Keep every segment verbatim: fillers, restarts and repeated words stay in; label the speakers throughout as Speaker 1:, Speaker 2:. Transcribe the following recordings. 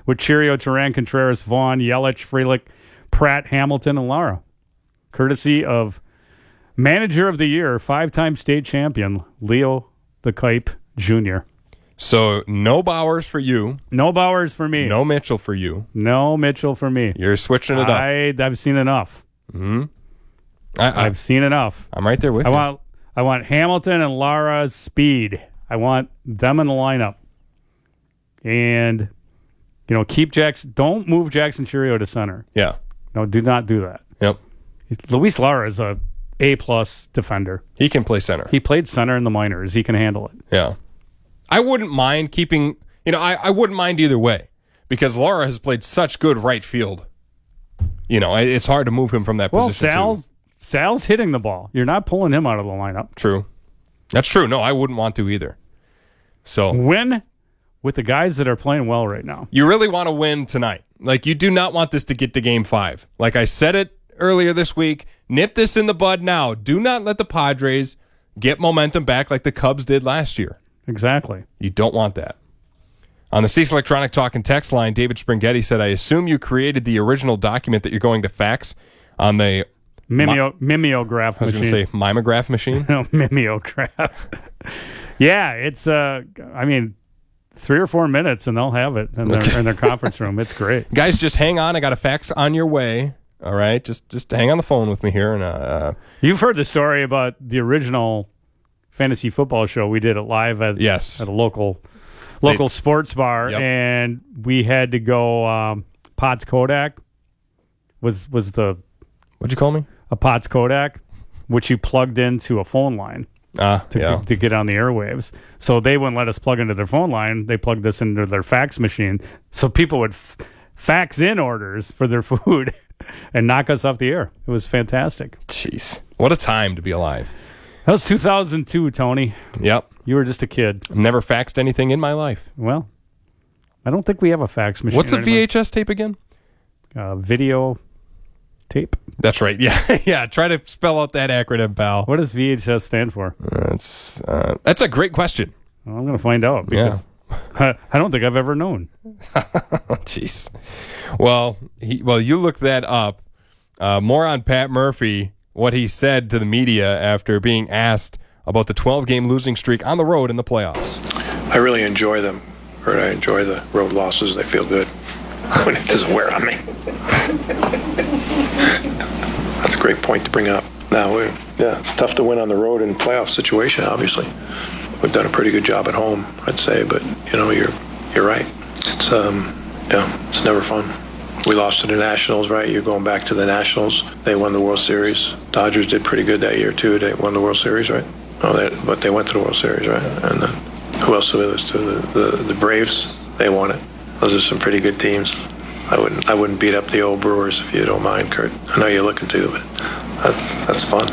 Speaker 1: with Chirio, Turan, Contreras, Vaughn, Yelich, Frelick, Pratt, Hamilton, and Lara. Courtesy of Manager of the Year, five-time state champion, Leo the Kipe Junior
Speaker 2: So no Bowers for you.
Speaker 1: No Bowers for me.
Speaker 2: No Mitchell for you.
Speaker 1: No Mitchell for me.
Speaker 2: You're switching it up.
Speaker 1: I, I've seen enough.
Speaker 2: Mm-hmm. I, I,
Speaker 1: I've seen enough.
Speaker 2: I'm right there with
Speaker 1: I
Speaker 2: you.
Speaker 1: want I want Hamilton and Lara's speed. I want them in the lineup. And, you know, keep Jackson. Don't move Jackson Chirio to center.
Speaker 2: Yeah.
Speaker 1: No, do not do that.
Speaker 2: Yep.
Speaker 1: Luis Lara is a A-plus defender.
Speaker 2: He can play center.
Speaker 1: He played center in the minors. He can handle it.
Speaker 2: Yeah. I wouldn't mind keeping, you know, I, I wouldn't mind either way because Lara has played such good right field. You know, it's hard to move him from that
Speaker 1: well,
Speaker 2: position.
Speaker 1: Well,
Speaker 2: Sal's,
Speaker 1: too. Sal's hitting the ball. You're not pulling him out of the lineup.
Speaker 2: True. That's true. No, I wouldn't want to either. So
Speaker 1: win with the guys that are playing well right now.
Speaker 2: You really want to win tonight. Like, you do not want this to get to game five. Like I said it earlier this week, nip this in the bud now. Do not let the Padres get momentum back like the Cubs did last year.
Speaker 1: Exactly.
Speaker 2: You don't want that. On the Cease Electronic Talk and Text line, David Springhetti said, I assume you created the original document that you're going to fax on the
Speaker 1: Mimeo, mimeograph machine.
Speaker 2: I was going to say mimeograph machine.
Speaker 1: No, mimeograph. Yeah, it's, uh, I mean, three or four minutes and they'll have it in their, okay. in their conference room. It's great.
Speaker 2: Guys, just hang on. I got a fax on your way. All right? Just just hang on the phone with me here. And uh,
Speaker 1: You've heard the story about the original fantasy football show we did it live at,
Speaker 2: yes.
Speaker 1: at a local local
Speaker 2: they,
Speaker 1: sports bar,
Speaker 2: yep.
Speaker 1: and we had to go, um, Potts Kodak was was the...
Speaker 2: What'd you call me?
Speaker 1: A Potts Kodak, which you plugged into a phone line
Speaker 2: uh,
Speaker 1: to,
Speaker 2: yeah.
Speaker 1: to get on the airwaves. So they wouldn't let us plug into their phone line. They plugged this into their fax machine. So people would f- fax in orders for their food and knock us off the air. It was fantastic.
Speaker 2: Jeez. What a time to be alive.
Speaker 1: That was two thousand two, Tony.
Speaker 2: Yep.
Speaker 1: You were just a kid.
Speaker 2: I've never faxed anything in my life.
Speaker 1: Well, I don't think we have a fax machine.
Speaker 2: What's a
Speaker 1: anymore.
Speaker 2: V H S tape again?
Speaker 1: Uh, video tape.
Speaker 2: That's right. Yeah, yeah. Try to spell out that acronym, pal.
Speaker 1: What does V H S stand for?
Speaker 2: That's uh, that's a great question.
Speaker 1: Well, I'm going to find out because yeah. I, I don't think I've ever known.
Speaker 2: Jeez. Well, he, well, you look that up. Uh, more on Pat Murphy, what he said to the media after being asked about the twelve-game losing streak on the road in the playoffs.
Speaker 3: I really enjoy them, or I enjoy the road losses. They feel good. When it doesn't wear on me. That's a great point to bring up. Now, we, yeah, it's tough to win on the road in a playoff situation, obviously. We've done a pretty good job at home, I'd say, but, you know, you're you're right. It's, um, yeah, it's never fun. We lost to the Nationals, right? You're going back to the Nationals. They won the World Series. Dodgers did pretty good that year, too. They won the World Series, right? Oh, they, but they went to the World Series, right? And then who else did this to? The, the, the Braves, they won it. Those are some pretty good teams. I wouldn't I wouldn't beat up the old Brewers if you don't mind, Kurt. I know you're looking to, but that's that's fun.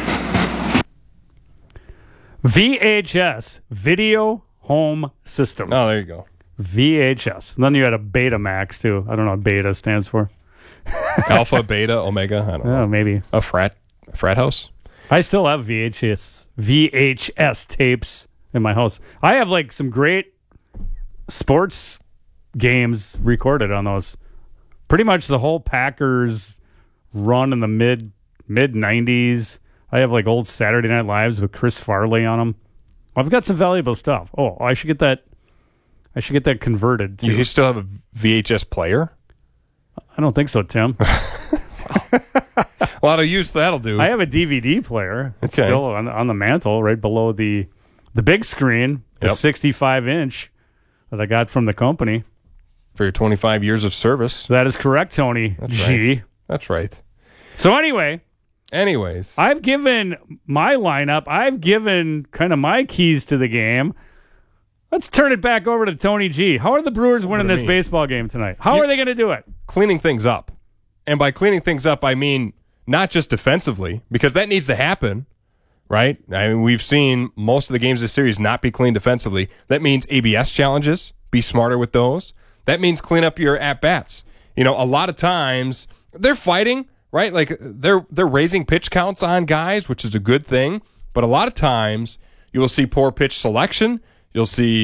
Speaker 1: V H S, Video Home System.
Speaker 2: Oh, there you go.
Speaker 1: V H S. And then you had a Betamax, too. I don't know what Beta stands for.
Speaker 2: Alpha, Beta, Omega. I don't know.
Speaker 1: Oh, maybe.
Speaker 2: A frat, a frat house?
Speaker 1: I still have V H S, V H S tapes in my house. I have, like, some great sports games recorded on those. Pretty much the whole Packers run in the mid mid nineties. I have like old Saturday Night Lives with Chris Farley on them. I've got some valuable stuff. Oh, I should get that. I should get that converted. To,
Speaker 2: you still have a V H S player?
Speaker 1: I don't think so, Tim.
Speaker 2: A lot of use that'll do.
Speaker 1: I have a D V D player. It's
Speaker 2: okay.
Speaker 1: still on, on the mantle, right below the the big screen, the
Speaker 2: yep.
Speaker 1: sixty-five inch that I got from the company.
Speaker 2: For your twenty-five years of service.
Speaker 1: That is correct, Tony
Speaker 2: That's
Speaker 1: G.
Speaker 2: Right. That's right.
Speaker 1: So anyway,
Speaker 2: anyways,
Speaker 1: I've given my lineup. I've given kind of my keys to the game. Let's turn it back over to Tony G. How are the Brewers winning this baseball game tonight? How you, are they going to do it?
Speaker 2: Cleaning things up. And by cleaning things up, I mean not just defensively, because that needs to happen, right? I mean, we've seen most of the games this series not be clean defensively. That means A B S challenges. Be smarter with those. That means clean up your at-bats. You know, a lot of times they're fighting, right? Like they're they're raising pitch counts on guys, which is a good thing. But a lot of times you will see poor pitch selection. You'll see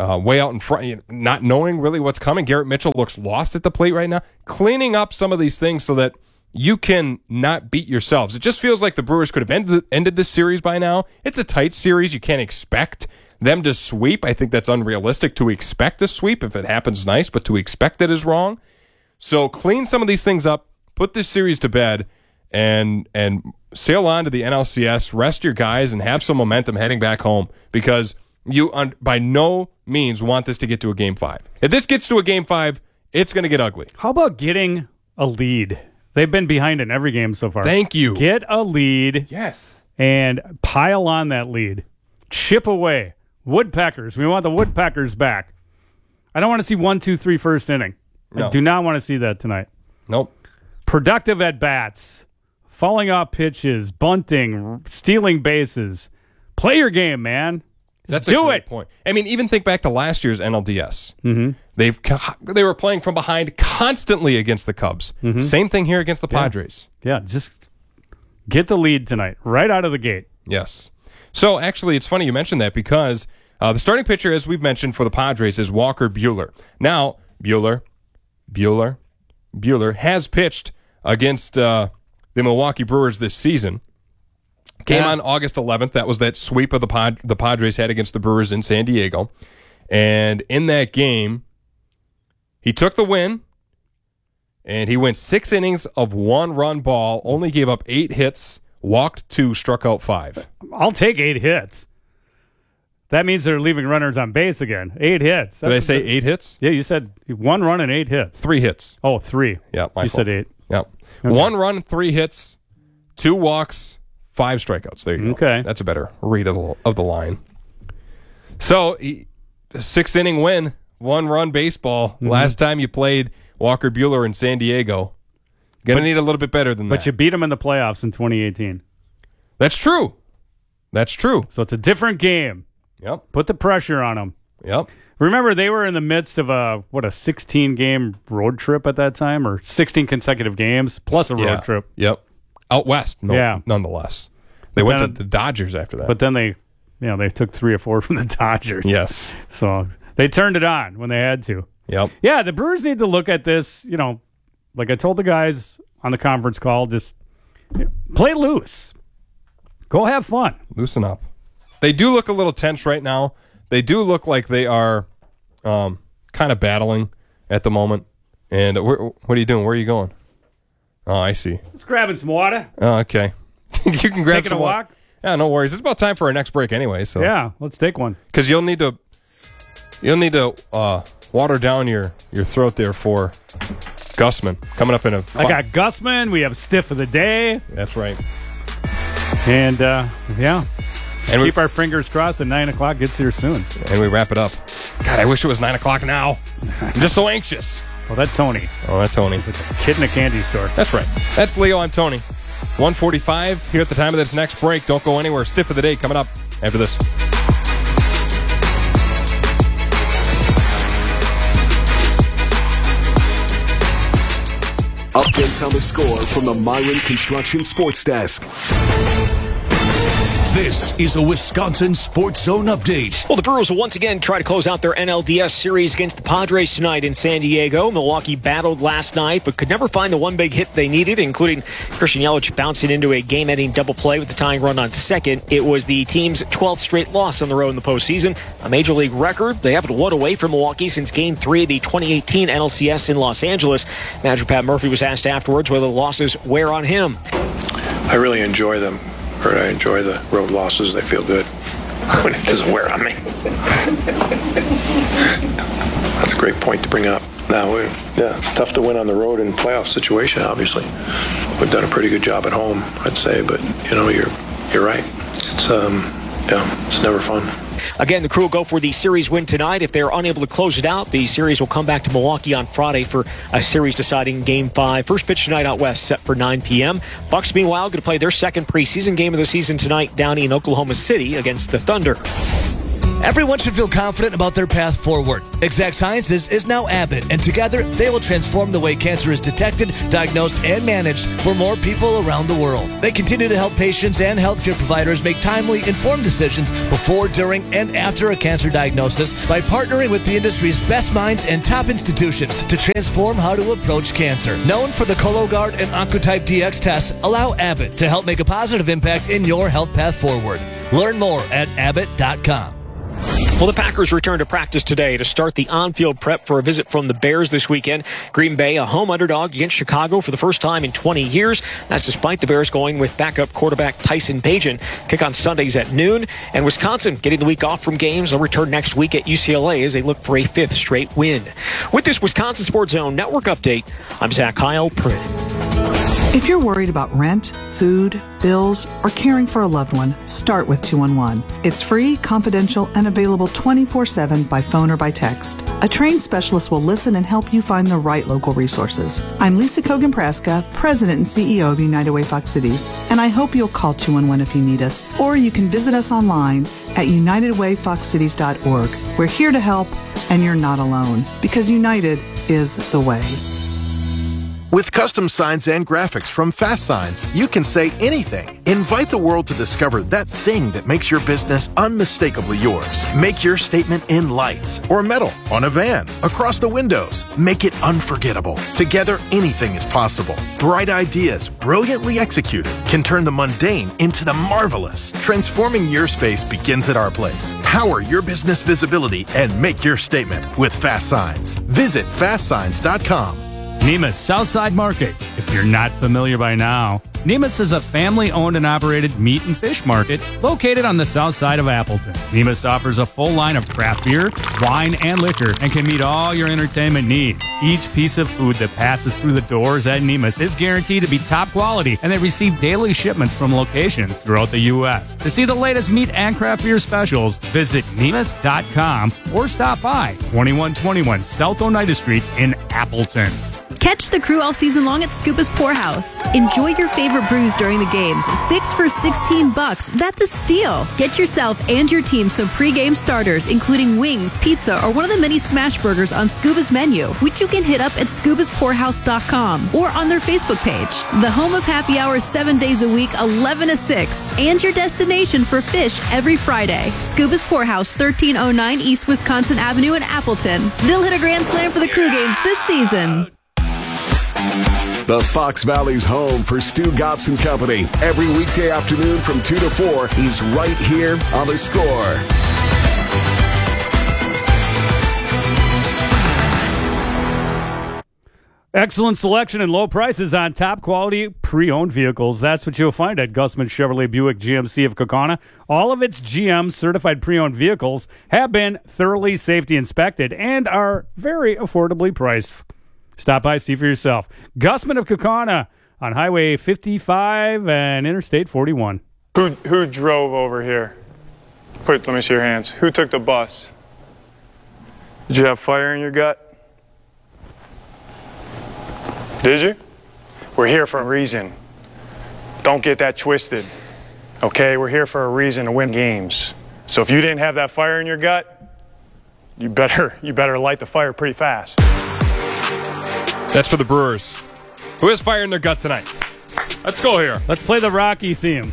Speaker 2: uh, way out in front, you know, not knowing really what's coming. Garrett Mitchell looks lost at the plate right now. Cleaning up some of these things so that you can not beat yourselves. It just feels like the Brewers could have ended, ended this series by now. It's a tight series. You can't expect them to sweep. I think that's unrealistic to expect a sweep. If it happens, nice, but to expect it is wrong. So clean some of these things up, put this series to bed, and and sail on to the N L C S, rest your guys, and have some momentum heading back home, because you un- by no means want this to get to a game five. If this gets to a game five, it's going to get ugly.
Speaker 1: How about getting a lead? They've been behind in every game so far.
Speaker 2: Thank you.
Speaker 1: Get a lead.
Speaker 2: Yes.
Speaker 1: And pile on that lead. Chip away. Woodpeckers. We want the Woodpeckers back. I don't want to see one, two, three first inning.
Speaker 2: No.
Speaker 1: I do not want to see that tonight.
Speaker 2: Nope.
Speaker 1: Productive at-bats. Falling off pitches. Bunting. Stealing bases. Play your game, man. Just
Speaker 2: That's
Speaker 1: do
Speaker 2: a great
Speaker 1: it.
Speaker 2: point. I mean, even think back to last year's N L D S.
Speaker 1: Mm-hmm.
Speaker 2: They've they were playing from behind constantly against the Cubs.
Speaker 1: Mm-hmm.
Speaker 2: Same thing here against the
Speaker 1: Yeah.
Speaker 2: Padres.
Speaker 1: Yeah, just get the lead tonight, right out of the gate.
Speaker 2: Yes. So actually, it's funny you mentioned that, because uh, the starting pitcher, as we've mentioned for the Padres, is Walker Buehler. Now, Buehler, Buehler, Buehler has pitched against uh, the Milwaukee Brewers this season. Came
Speaker 1: Yeah.
Speaker 2: on August eleventh. That was that sweep of the Pod, the Padres had against the Brewers in San Diego. And in that game, he took the win, and he went six innings of one-run ball, only gave up eight hits, walked two, struck out five.
Speaker 1: I'll take eight hits. That means they're leaving runners on base again. Eight hits.
Speaker 2: Did I say eight hits?
Speaker 1: Yeah, you said one run and eight hits.
Speaker 2: Three hits.
Speaker 1: Oh, three.
Speaker 2: Yeah, my
Speaker 1: You
Speaker 2: fault.
Speaker 1: said eight.
Speaker 2: Yep. One run, three hits, two walks, five strikeouts. There you go.
Speaker 1: Okay.
Speaker 2: That's a better read of the, of the line. So, he, six inning win, one run baseball.
Speaker 1: Mm-hmm.
Speaker 2: Last time you played Walker Buehler in San Diego. Going to need a little bit better than
Speaker 1: But
Speaker 2: that.
Speaker 1: you beat them in the playoffs in twenty eighteen.
Speaker 2: That's true. That's true.
Speaker 1: So it's a different game.
Speaker 2: Yep.
Speaker 1: Put the pressure on them.
Speaker 2: Yep.
Speaker 1: Remember, they were in the midst of a, what, a sixteen-game road trip at that time? Or sixteen consecutive games plus a road
Speaker 2: Yeah.
Speaker 1: trip.
Speaker 2: Yep. Out west, no,
Speaker 1: Yeah.
Speaker 2: nonetheless. They went
Speaker 1: then-
Speaker 2: to the Dodgers after that.
Speaker 1: But then they, you know, they took three or four from the Dodgers.
Speaker 2: yes.
Speaker 1: So they turned it on when they had to.
Speaker 2: Yep.
Speaker 1: Yeah, the Brewers need to look at this, you know, like I told the guys on the conference call, just play loose. Go have fun.
Speaker 2: Loosen up. They do look a little tense right now. They do look like they are um, kind of battling at the moment. And where, what are you doing? Where are you going? Oh, I see.
Speaker 1: Just grabbing some water.
Speaker 2: Oh, okay. You can grab
Speaker 1: Taking
Speaker 2: some
Speaker 1: a
Speaker 2: wa-
Speaker 1: walk?
Speaker 2: Yeah, no worries. It's about time for our next break anyway. So
Speaker 1: Yeah, let's take one.
Speaker 2: because you'll need to you'll need to uh, water down your, your throat there for Gussman coming up in a.
Speaker 1: I got Gussman. We have Stiff of the Day.
Speaker 2: That's right.
Speaker 1: And, uh, yeah,
Speaker 2: And we,
Speaker 1: keep our fingers crossed that nine o'clock gets here soon.
Speaker 2: and we wrap it up. God, I wish it was nine o'clock now. I'm just so anxious.
Speaker 1: Oh, that's Tony.
Speaker 2: Oh, that's Tony.
Speaker 1: Kid in a candy store.
Speaker 2: That's right. That's Leo. I'm Tony. one forty-five here at the time of this next break. Don't go anywhere. Stiff of the Day coming up after this.
Speaker 4: Updates on the score from the Myron Construction Sports Desk.
Speaker 5: This is a Wisconsin Sports Zone update.
Speaker 6: Well, the Brewers will once again try to close out their N L D S series against the Padres tonight in San Diego. Milwaukee battled last night, but could never find the one big hit they needed, including Christian Yelich bouncing into a game-ending double play with the tying run on second. It was the team's twelfth straight loss on the road in the postseason, a major league record. They haven't won away from Milwaukee since Game three of the twenty eighteen N L C S in Los Angeles. Manager Pat Murphy was asked afterwards whether the losses wear on him.
Speaker 3: I really enjoy them. Or I enjoy the road losses. They feel good. When it doesn't wear on me. That's a great point to bring up. Now, we, yeah, it's tough to win on the road in playoff situation, obviously. We've done a pretty good job at home, I'd say, but, you know, you're you're right. It's, um, yeah, it's never fun.
Speaker 6: Again, the Crew will go for the series win tonight. If they're unable to close it out, the series will come back to Milwaukee on Friday for a series-deciding Game five. First pitch tonight out west, set for nine p.m. Bucks, meanwhile, going to play their second preseason game of the season tonight down in Oklahoma City against the Thunder.
Speaker 7: Everyone should feel confident about their path forward. Exact Sciences is now Abbott, and together they will transform the way cancer is detected, diagnosed, and managed for more people around the world. They continue to help patients and healthcare providers make timely, informed decisions before, during, and after a cancer diagnosis by partnering with the industry's best minds and top institutions to transform how to approach cancer. Known for the Cologuard and Oncotype D X tests, allow Abbott to help make a positive impact in your health path forward. Learn more at abbott dot com.
Speaker 6: Well, the Packers return to practice today to start the on-field prep for a visit from the Bears this weekend. Green Bay, a home underdog against Chicago for the first time in twenty years. That's despite the Bears going with backup quarterback Tyson Bagent. Kick on Sundays at noon. And Wisconsin getting the week off from games. They'll return next week at U C L A as they look for a fifth straight win. With this Wisconsin Sports Zone Network update, I'm Zach Kyle.
Speaker 8: If you're worried about rent, food, bills, or caring for a loved one, start with two one one. It's free, confidential, and available twenty-four seven by phone or by text. A trained specialist will listen and help you find the right local resources. I'm Lisa Kogan-Praska, President and C E O of United Way Fox Cities, and I hope you'll call two one one if you need us, or you can visit us online at united way fox cities dot org. We're here to help, and you're not alone, because United is the way.
Speaker 9: With custom signs and graphics from Fast Signs, you can say anything. Invite the world to discover that thing that makes your business unmistakably yours. Make your statement in lights or metal, on a van, across the windows. Make it unforgettable. Together, anything is possible. Bright ideas, brilliantly executed, can turn the mundane into the marvelous. Transforming your space begins at our place. Power your business visibility and make your statement with Fast Signs. Visit fast signs dot com.
Speaker 1: Nemus Southside Market. If you're not familiar by now, Nemus is a family-owned and operated meat and fish market located on the south side of Appleton. Nemus offers a full line of craft beer, wine, and liquor and can meet all your entertainment needs. Each piece of food that passes through the doors at Nemus is guaranteed to be top quality, and they receive daily shipments from locations throughout the U S. To see the latest meat and craft beer specials, visit nemus dot com or stop by twenty-one twenty-one South Oneida Street in Appleton.
Speaker 10: Catch the crew all season long at Scuba's Pour House. Enjoy your favorite brews during the games. Six for sixteen bucks. That's a steal. Get yourself and your team some pre-game starters, including wings, pizza, or one of the many smash burgers on Scuba's menu, which you can hit up at scubas pour house dot com or on their Facebook page. The home of happy hours seven days a week, eleven to six, and your destination for fish every Friday. Scuba's Pour House, thirteen oh nine East Wisconsin Avenue in Appleton. They'll hit a grand slam for the crew games this season.
Speaker 4: The Fox Valley's home for Stu Gotts and Company. Every weekday afternoon from two to four, he's right here on The Score.
Speaker 1: Excellent selection and low prices on top quality pre-owned vehicles. That's what you'll find at Gussman Chevrolet Buick G M C of Kaukauna. All of its G M certified pre-owned vehicles have been thoroughly safety inspected and are very affordably priced. Stop by, see for yourself. Gussman of Kaukauna on Highway fifty-five and Interstate forty-one.
Speaker 11: Who who drove over here? Put, let me see your hands. Who took the bus? Did you have fire in your gut? Did you? We're here for a reason. Don't get that twisted. Okay, we're here for a reason to win games. So if you didn't have that fire in your gut, you better you better light the fire pretty fast.
Speaker 2: That's for the Brewers. Who has fire in their gut tonight? Let's go here.
Speaker 1: Let's play the Rocky theme.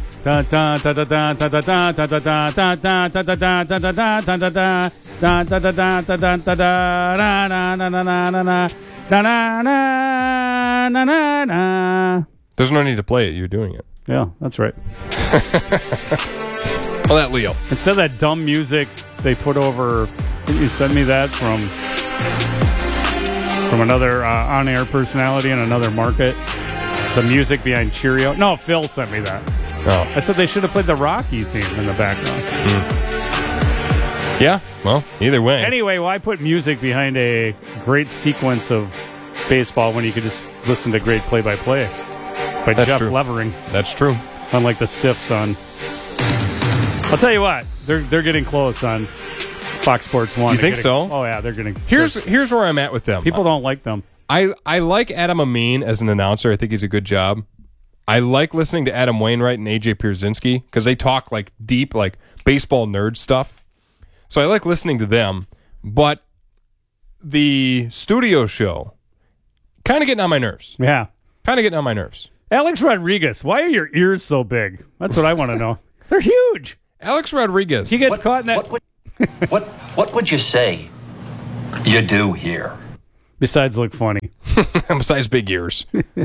Speaker 2: There's no need to play it. You're doing it.
Speaker 1: Yeah, that's right.
Speaker 2: Well, that Leo.
Speaker 1: Instead of that dumb music they put over, didn't you send me that from from another uh, on-air personality in another market? The music behind Cheerio. No, Phil sent me that.
Speaker 2: Oh.
Speaker 1: I said they should have played the Rocky theme in the background.
Speaker 2: Mm. Yeah, well, either way.
Speaker 1: Anyway, why put music behind a great sequence of baseball when you could just listen to great play-by-play by
Speaker 2: That's
Speaker 1: Jeff
Speaker 2: true.
Speaker 1: Levering?
Speaker 2: That's true.
Speaker 1: Unlike the Stiffs on... I'll tell you what, they're they're getting close on Fox Sports one.
Speaker 2: You think
Speaker 1: getting,
Speaker 2: so?
Speaker 1: Oh, yeah, they're getting...
Speaker 2: Here's
Speaker 1: they're,
Speaker 2: here's where I'm at with them.
Speaker 1: People don't like them.
Speaker 2: I, I like Adam Amin as an announcer. I think he's a good job. I like listening to Adam Wainwright and A J Pierzynski because they talk like deep, like baseball nerd stuff. So I like listening to them, but the studio show kind of getting on my nerves.
Speaker 1: Yeah.
Speaker 2: Kind of getting on my nerves.
Speaker 1: Alex Rodriguez, why are your ears so big? That's what I want to know. They're huge.
Speaker 2: Alex Rodriguez.
Speaker 1: He gets
Speaker 12: what,
Speaker 1: caught in that.
Speaker 12: What would, what, what would you say you do here?
Speaker 1: Besides look funny.
Speaker 2: Besides big ears.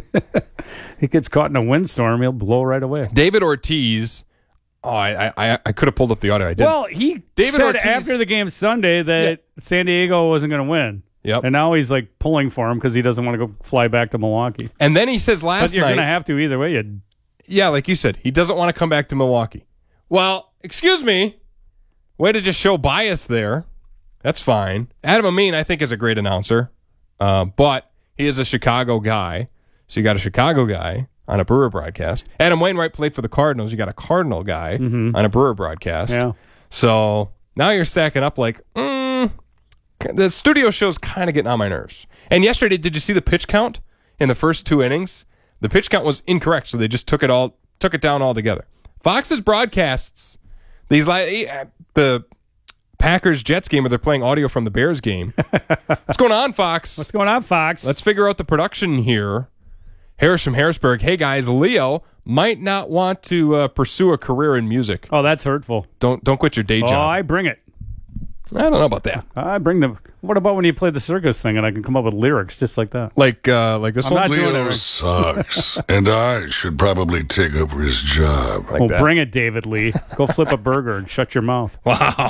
Speaker 1: He gets caught in a windstorm, he'll blow right away.
Speaker 2: David Ortiz. Oh, I I, I could have pulled up the audio. I didn't.
Speaker 1: Well, he
Speaker 2: David
Speaker 1: said
Speaker 2: Ortiz,
Speaker 1: after the game Sunday that
Speaker 2: Yeah.
Speaker 1: San Diego wasn't going to win.
Speaker 2: Yep.
Speaker 1: And now he's like pulling for him because he doesn't want to go fly back to Milwaukee.
Speaker 2: And then he says last
Speaker 1: But you're
Speaker 2: night.
Speaker 1: going to have to either way. You
Speaker 2: Yeah, like you said, he doesn't want to come back to Milwaukee. Well, excuse me. Way to just show bias there. That's fine. Adam Amin, I think, is a great announcer, uh, but he is a Chicago guy. So you got a Chicago guy on a Brewer broadcast. Adam Wainwright played for the Cardinals. You got a Cardinal guy
Speaker 1: Mhm.
Speaker 2: on a Brewer broadcast.
Speaker 1: Yeah.
Speaker 2: So now you're stacking up like, mm, the studio show's kind of getting on my nerves. And yesterday, did you see the pitch count in the first two innings? The pitch count was incorrect, so they just took it all took it down altogether. Fox's broadcasts, these like the Packers Jets game where they're playing audio from the Bears game. What's going on, Fox?
Speaker 1: What's going on, Fox?
Speaker 2: Let's figure out the production here. Harris from Harrisburg. Hey guys, Leo might not want to uh, pursue a career in music.
Speaker 1: Oh, that's hurtful.
Speaker 2: Don't don't quit your day
Speaker 1: Oh,
Speaker 2: job.
Speaker 1: I bring it.
Speaker 2: I don't know about that.
Speaker 1: I bring the. What about when you play the circus thing and I can come up with lyrics just like that?
Speaker 2: Like uh, like this
Speaker 1: I'm
Speaker 2: one.
Speaker 1: not doing it
Speaker 13: Leo
Speaker 1: right.
Speaker 13: sucks, and I should probably take over his job.
Speaker 2: Like
Speaker 1: oh,
Speaker 2: that.
Speaker 1: bring it, David Lee. Go flip a burger and shut your mouth.
Speaker 2: Wow.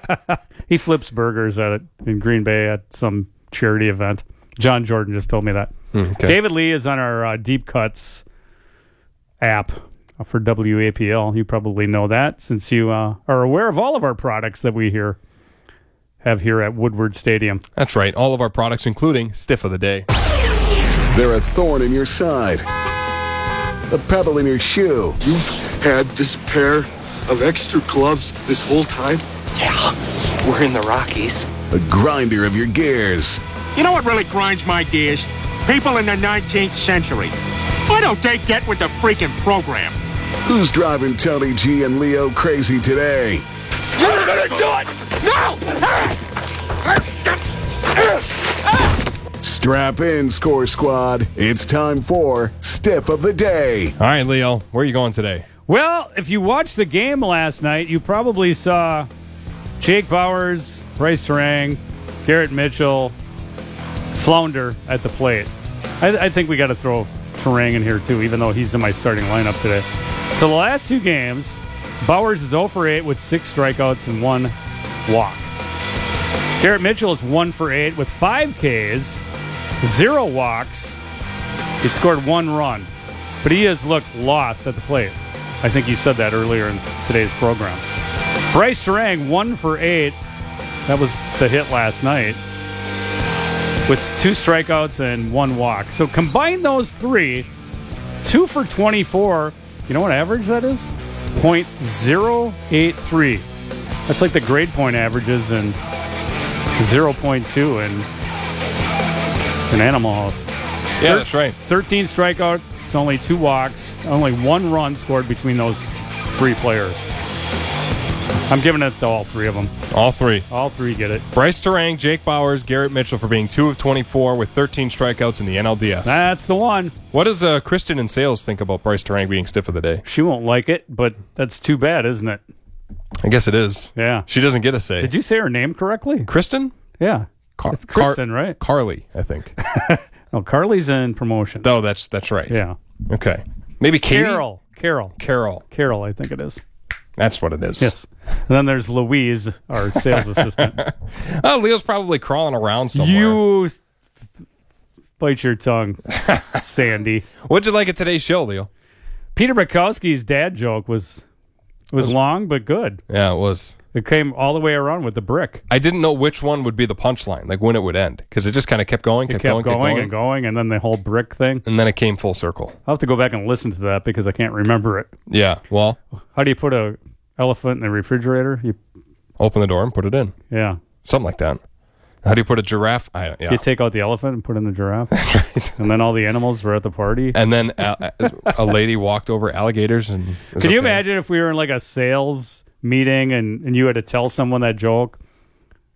Speaker 1: He flips burgers at it in Green Bay at some charity event. John Jordan just told me that.
Speaker 2: Okay.
Speaker 1: David Lee is on our uh, Deep Cuts app for W A P L. You probably know that since you uh, are aware of all of our products that we here have here at Woodward Stadium.
Speaker 2: That's right. All of our products, including Stiff of the Day.
Speaker 4: They're a thorn in your side, a pebble in your shoe.
Speaker 14: You've had this pair of extra gloves this whole time?
Speaker 15: Yeah, we're in the Rockies.
Speaker 4: A grinder of your gears.
Speaker 16: You know what really grinds my gears? People in the nineteenth century. Why don't they get with the freaking program?
Speaker 4: Who's driving Tony G and Leo crazy today?
Speaker 16: You're gonna do it! No!
Speaker 4: Strap in, Score Squad. It's time for Stiff of the Day.
Speaker 2: All right, Leo, where are you going today?
Speaker 1: Well, if you watched the game last night, you probably saw Jake Bowers, Bryce Terang, Garrett Mitchell flounder at the plate. I, I think we got to throw Terang in here too, even though he's in my starting lineup today. So the last two games, Bowers is oh for eight with six strikeouts and one walk. Garrett Mitchell is one for eight with five Ks, zero walks. He scored one run, but he has looked lost at the plate. I think you said that earlier in today's program. Bryce Terang, one for eight. That was the hit last night with two strikeouts and one walk. So combine those three, two for twenty-four. You know what average that is? point oh eight three. That's like the grade point averages and zero point two in an Animal House.
Speaker 2: Yeah, that's right.
Speaker 1: thirteen strikeouts, only two walks, only one run scored between those three players. I'm giving it to all three of them.
Speaker 2: All three.
Speaker 1: All three get it.
Speaker 2: Bryce Terang, Jake Bowers, Garrett Mitchell for being two of twenty-four with thirteen strikeouts in the N L D S.
Speaker 1: That's the one.
Speaker 2: What does uh, Kristen in sales think about Bryce Terang being stiff of the day?
Speaker 1: She won't like it, but that's too bad, isn't it?
Speaker 2: I guess it is.
Speaker 1: Yeah.
Speaker 2: She doesn't get a say.
Speaker 1: Did you say her name correctly?
Speaker 2: Kristen?
Speaker 1: Yeah.
Speaker 2: Car-
Speaker 1: It's Kristen,
Speaker 2: Car-
Speaker 1: right?
Speaker 2: Carly, I think.
Speaker 1: No, Carly's in promotions.
Speaker 2: Oh, that's that's right.
Speaker 1: Yeah.
Speaker 2: Okay. Maybe Katie?
Speaker 1: Carol. Carol.
Speaker 2: Carol.
Speaker 1: Carol, I think it is.
Speaker 2: That's what it is.
Speaker 1: Yes. And then there's Louise, our sales assistant.
Speaker 2: Oh, Leo's probably crawling around somewhere.
Speaker 1: You s- bite your tongue, Sandy.
Speaker 2: What'd you like at today's show, Leo?
Speaker 1: Peter Bukowski's dad joke was was long but good.
Speaker 2: Yeah, it was.
Speaker 1: It came all the way around with the brick.
Speaker 2: I didn't know which one would be the punchline, like when it would end, because it just kind of kept going,
Speaker 1: It
Speaker 2: kept,
Speaker 1: kept
Speaker 2: going,
Speaker 1: going,
Speaker 2: kept going,
Speaker 1: and going, and then the whole brick thing.
Speaker 2: and then it came full circle.
Speaker 1: I'll have to go back and listen to that because I can't remember it.
Speaker 2: Yeah, well,
Speaker 1: How do you put a elephant in a refrigerator? You,
Speaker 2: open the door and put it in.
Speaker 1: yeah.
Speaker 2: Something like that. How do you put a giraffe? I, yeah.
Speaker 1: You take out the elephant and put in the giraffe. And then all the animals were at the party.
Speaker 2: And then a, a lady walked over alligators. And it was
Speaker 1: Can you
Speaker 2: okay.
Speaker 1: imagine if we were in like a sales meeting and, and you had to tell someone that joke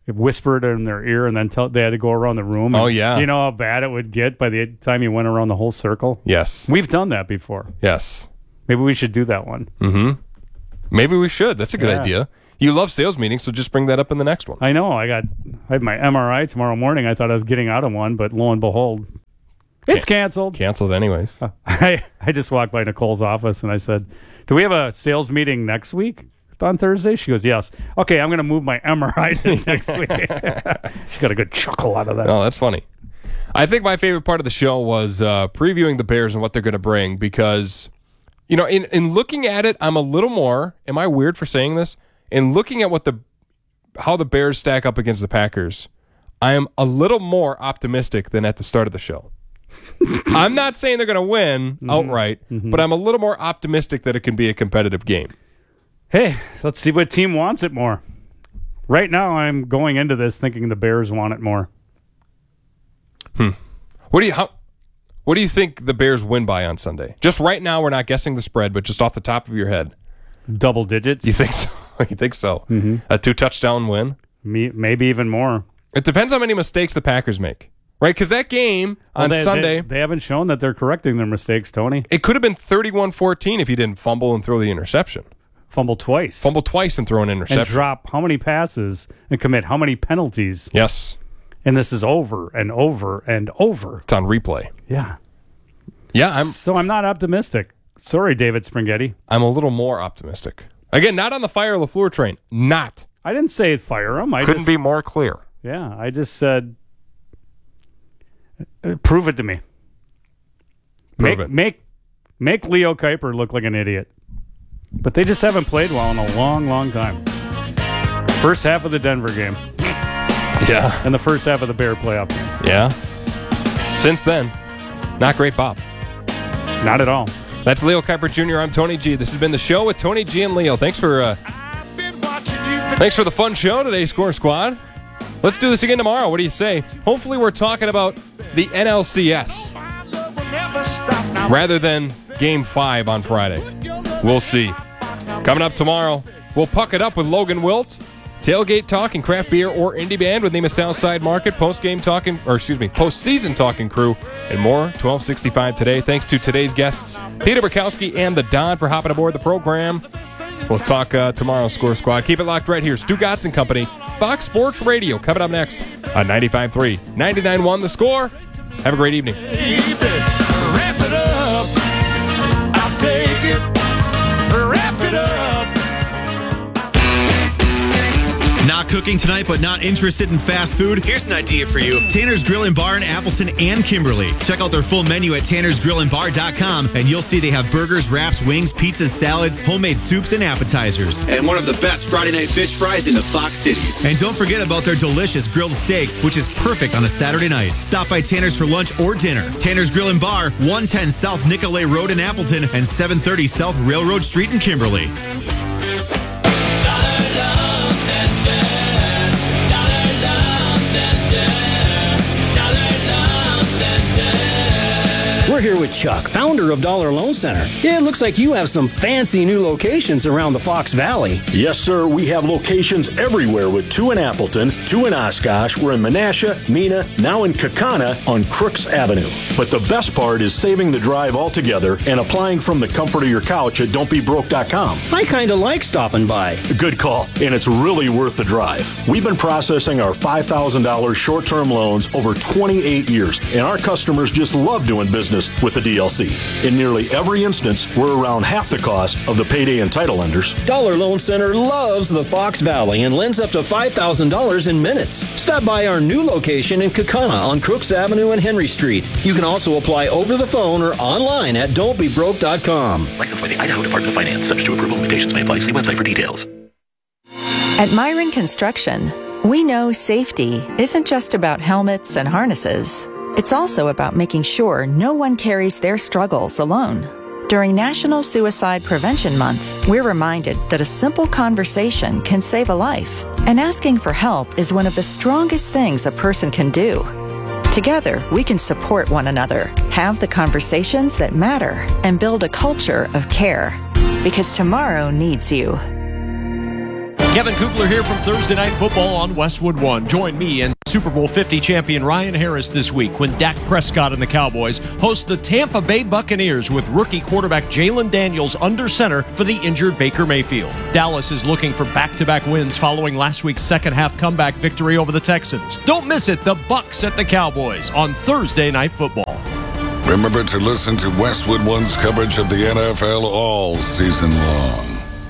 Speaker 1: whispered in their ear, and then tell, they had to go around the room.
Speaker 2: Oh,
Speaker 1: and,
Speaker 2: yeah.
Speaker 1: You know how bad it would get by the time you went around the whole circle?
Speaker 2: Yes.
Speaker 1: We've done that before.
Speaker 2: Yes.
Speaker 1: Maybe we should do that one.
Speaker 2: Mm-hmm. Maybe we should. That's a good
Speaker 1: Yeah.
Speaker 2: idea. You love sales meetings, so just bring that up in the next one.
Speaker 1: I know. I got I have my M R I tomorrow morning. I thought I was getting out of one, but lo and behold, it's
Speaker 2: Can-
Speaker 1: canceled.
Speaker 2: Canceled anyways.
Speaker 1: I, I just walked by Nicole's office and I said, do we have a sales meeting next week on Thursday? She goes, yes. Okay, I'm going to move my M R I to next week. She got a good chuckle out of that.
Speaker 2: Oh, that's funny. I think my favorite part of the show was uh, previewing the Bears and what they're going to bring because, you know, in, in looking at it, I'm a little more, am I weird for saying this? In looking at what the how the Bears stack up against the Packers, I am a little more optimistic than at the start of the show. I'm not saying they're going to win
Speaker 1: Mm-hmm.
Speaker 2: outright, mm-hmm. but I'm a little more optimistic that it can be a competitive game.
Speaker 1: Hey, let's see what team wants it more. Right now, I'm going into this thinking the Bears want it more.
Speaker 2: Hmm. What do you how? What do you think the Bears win by on Sunday? Just right now, we're not guessing the spread, but just off the top of your head,
Speaker 1: double digits.
Speaker 2: You think so? You think so? Mm-hmm. A two touchdown win?
Speaker 1: Me, maybe even more.
Speaker 2: It depends how many mistakes the Packers make, right? Because that game on
Speaker 1: well, they,
Speaker 2: Sunday,
Speaker 1: they, they haven't shown that they're correcting their mistakes, Tony.
Speaker 2: It could have been thirty-one fourteen if you didn't fumble and throw the interception.
Speaker 1: Fumble twice.
Speaker 2: Fumble twice and throw an interception.
Speaker 1: And drop how many passes and commit how many penalties.
Speaker 2: Yes.
Speaker 1: And this is over and over and over.
Speaker 2: It's on replay.
Speaker 1: Yeah.
Speaker 2: Yeah. I'm.
Speaker 1: So I'm not optimistic. Sorry, David Springhetti.
Speaker 2: I'm a little more optimistic. Again, not on the fire LaFleur train. Not.
Speaker 1: I didn't say fire him. I
Speaker 2: couldn't
Speaker 1: just,
Speaker 2: be more clear.
Speaker 1: Yeah, I just said, uh, prove it to me.
Speaker 2: Prove
Speaker 1: make,
Speaker 2: it.
Speaker 1: Make make Leo Kuiper look like an idiot. But they just haven't played well in a long, long time. First half of the Denver game.
Speaker 2: Yeah.
Speaker 1: And the first half of the Bear playoff game.
Speaker 2: Yeah. Since then, not great, Bob.
Speaker 1: Not at all.
Speaker 2: That's Leo Kuiper Junior I'm Tony G. This has been the show with Tony G and Leo. Thanks for uh, thanks for the fun show today, Score Squad. Let's do this again tomorrow. What do you say? Hopefully we're talking about the N L C S rather than Game five on Friday. We'll see. Coming up tomorrow, we'll puck it up with Logan Wilt, tailgate talk and craft beer or indie band with Nema's Southside Market, post-game talking, or excuse me, post-season talking crew, and more. twelve sixty-five today. Thanks to today's guests, Peter Bukowski and the Don for hopping aboard the program. We'll talk uh, tomorrow, Score Squad. Keep it locked right here. Stu Gotts and Company, Fox Sports Radio, coming up next on ninety-five point three, ninety-nine point one The Score. Have a great evening.
Speaker 17: Wrap it up. I'll take it. Wrap it up.
Speaker 18: Not cooking tonight, but not interested in fast food? Here's an idea for you. Tanner's Grill and Bar in Appleton and Kimberly. Check out their full menu at tanners grill and bar dot com, and you'll see they have burgers, wraps, wings, pizzas, salads, homemade soups, and appetizers.
Speaker 19: And one of the best Friday night fish fries in the Fox Cities.
Speaker 18: And don't forget about their delicious grilled steaks, which is perfect on a Saturday night. Stop by Tanner's for lunch or dinner. Tanner's Grill and Bar, one ten South Nicolay Road in Appleton and seven thirty South Railroad Street in Kimberly.
Speaker 20: We're here with Chuck, founder of Dollar Loan Center. It looks like you have some fancy new locations around the Fox Valley.
Speaker 21: Yes, sir. We have locations everywhere with two in Appleton, two in Oshkosh. We're in Menasha, Mena, now in Kaukauna on Crooks Avenue. But the best part is saving the drive altogether and applying from the comfort of your couch at don't be broke dot com.
Speaker 20: I kind of like stopping by.
Speaker 21: Good call, and it's really worth the drive. We've been processing our five thousand dollars short-term loans over twenty-eight years, and our customers just love doing business with the D L C. In nearly every instance, we're around half the cost of the payday and title lenders.
Speaker 20: Dollar Loan Center loves the Fox Valley and lends up to five thousand dollars in minutes. Stop by our new location in Kaukauna on Crooks Avenue and Henry Street. You can also apply over the phone or online at don't be broke dot com.
Speaker 22: Licensed by the Idaho Department of Finance. Subject to approval. Limitations may apply. See website for details.
Speaker 23: At Myron Construction, we know safety isn't just about helmets and harnesses. It's also about making sure no one carries their struggles alone. During National Suicide Prevention Month, we're reminded that a simple conversation can save a life, and asking for help is one of the strongest things a person can do. Together, we can support one another, have the conversations that matter, and build a culture of care. Because tomorrow needs you.
Speaker 3: Kevin Kugler here from Thursday Night Football on Westwood One. Join me and Super Bowl fifty champion Ryan Harris this week when Dak Prescott and the Cowboys host the Tampa Bay Buccaneers with rookie quarterback Jalen Daniels under center for the injured Baker Mayfield. Dallas is looking for back-to-back wins following last week's second-half comeback victory over the Texans. Don't miss it, the Bucs at the Cowboys on Thursday Night Football.
Speaker 13: Remember to listen to Westwood One's coverage of the N F L all season long.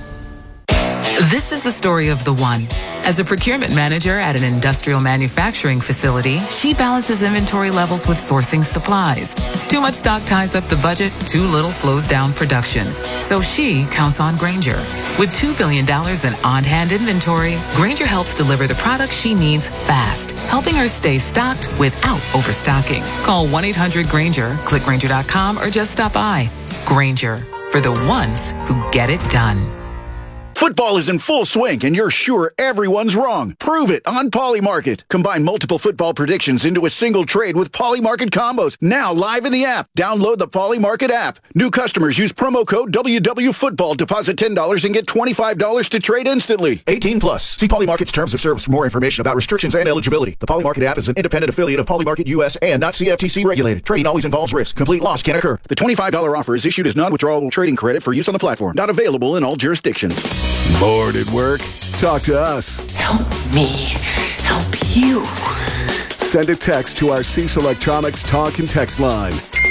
Speaker 5: This is the story of the one. As a procurement manager at an industrial manufacturing facility, she balances inventory levels with sourcing supplies. Too much stock ties up the budget, too little slows down production. So she counts on Grainger. With two billion dollars in on-hand inventory, Grainger helps deliver the products she needs fast, helping her stay stocked without overstocking. Call one eight hundred Grainger, click Grainger dot com, or just stop by. Grainger, for the ones who get it done.
Speaker 7: Football is in full swing, and you're sure everyone's wrong. Prove it on Polymarket. Combine multiple football predictions into a single trade with Polymarket combos. Now live in the app. Download the Polymarket app. New customers use promo code W W Football. Deposit ten dollars and get twenty-five dollars to trade instantly. eighteen plus. See Polymarket's terms of service for more information about restrictions and eligibility. The Polymarket app is an independent affiliate of Polymarket U S and not C F T C regulated. Trading always involves risk. Complete loss can occur. The twenty-five dollars offer is issued as non-withdrawable trading credit for use on the platform. Not available in all jurisdictions.
Speaker 4: Bored at work? Talk to us.
Speaker 5: Help me help you.
Speaker 4: Send a text to our Cease Electronics talk and text line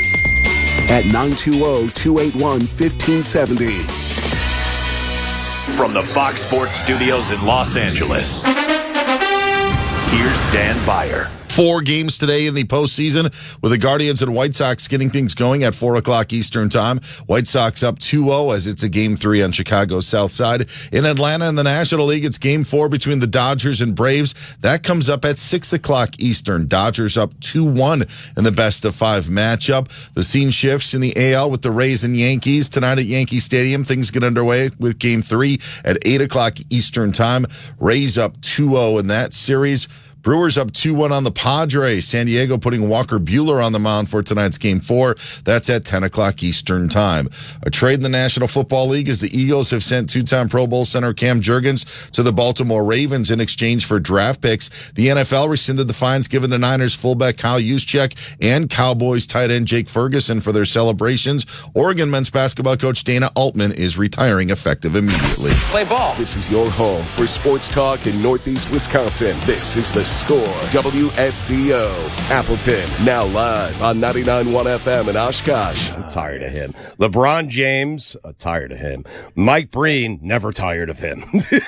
Speaker 4: at nine two zero, two eight one, one five seven zero.
Speaker 24: From the Fox Sports Studios in Los Angeles, here's Dan Byer.
Speaker 25: Four games today in the postseason with the Guardians and White Sox getting things going at four o'clock Eastern time. White Sox up two oh as it's a game three on Chicago's South Side. In Atlanta in the National League, it's game four between the Dodgers and Braves. That comes up at six o'clock Eastern. Dodgers up two one in the best of five matchup. The scene shifts in the A L with the Rays and Yankees. Tonight at Yankee Stadium, things get underway with game three at eight o'clock Eastern time. Rays up two oh in that series. Brewers up two one on the Padres. San Diego putting Walker Buehler on the mound for tonight's game four. That's at ten o'clock Eastern time. A trade in the National Football League as the Eagles have sent two-time Pro Bowl center Cam Jurgens to the Baltimore Ravens in exchange for draft picks. The N F L rescinded the fines given to Niners fullback Kyle Juszczyk and Cowboys tight end Jake Ferguson for their celebrations. Oregon men's basketball coach Dana Altman is retiring effective immediately.
Speaker 4: Play ball. This is your home for sports talk in Northeast Wisconsin. This is the Score, W S C O, Appleton, now live on ninety-nine point one F M in Oshkosh.
Speaker 26: I'm tired of him. LeBron James, uh, tired of him. Mike Breen, never tired of him.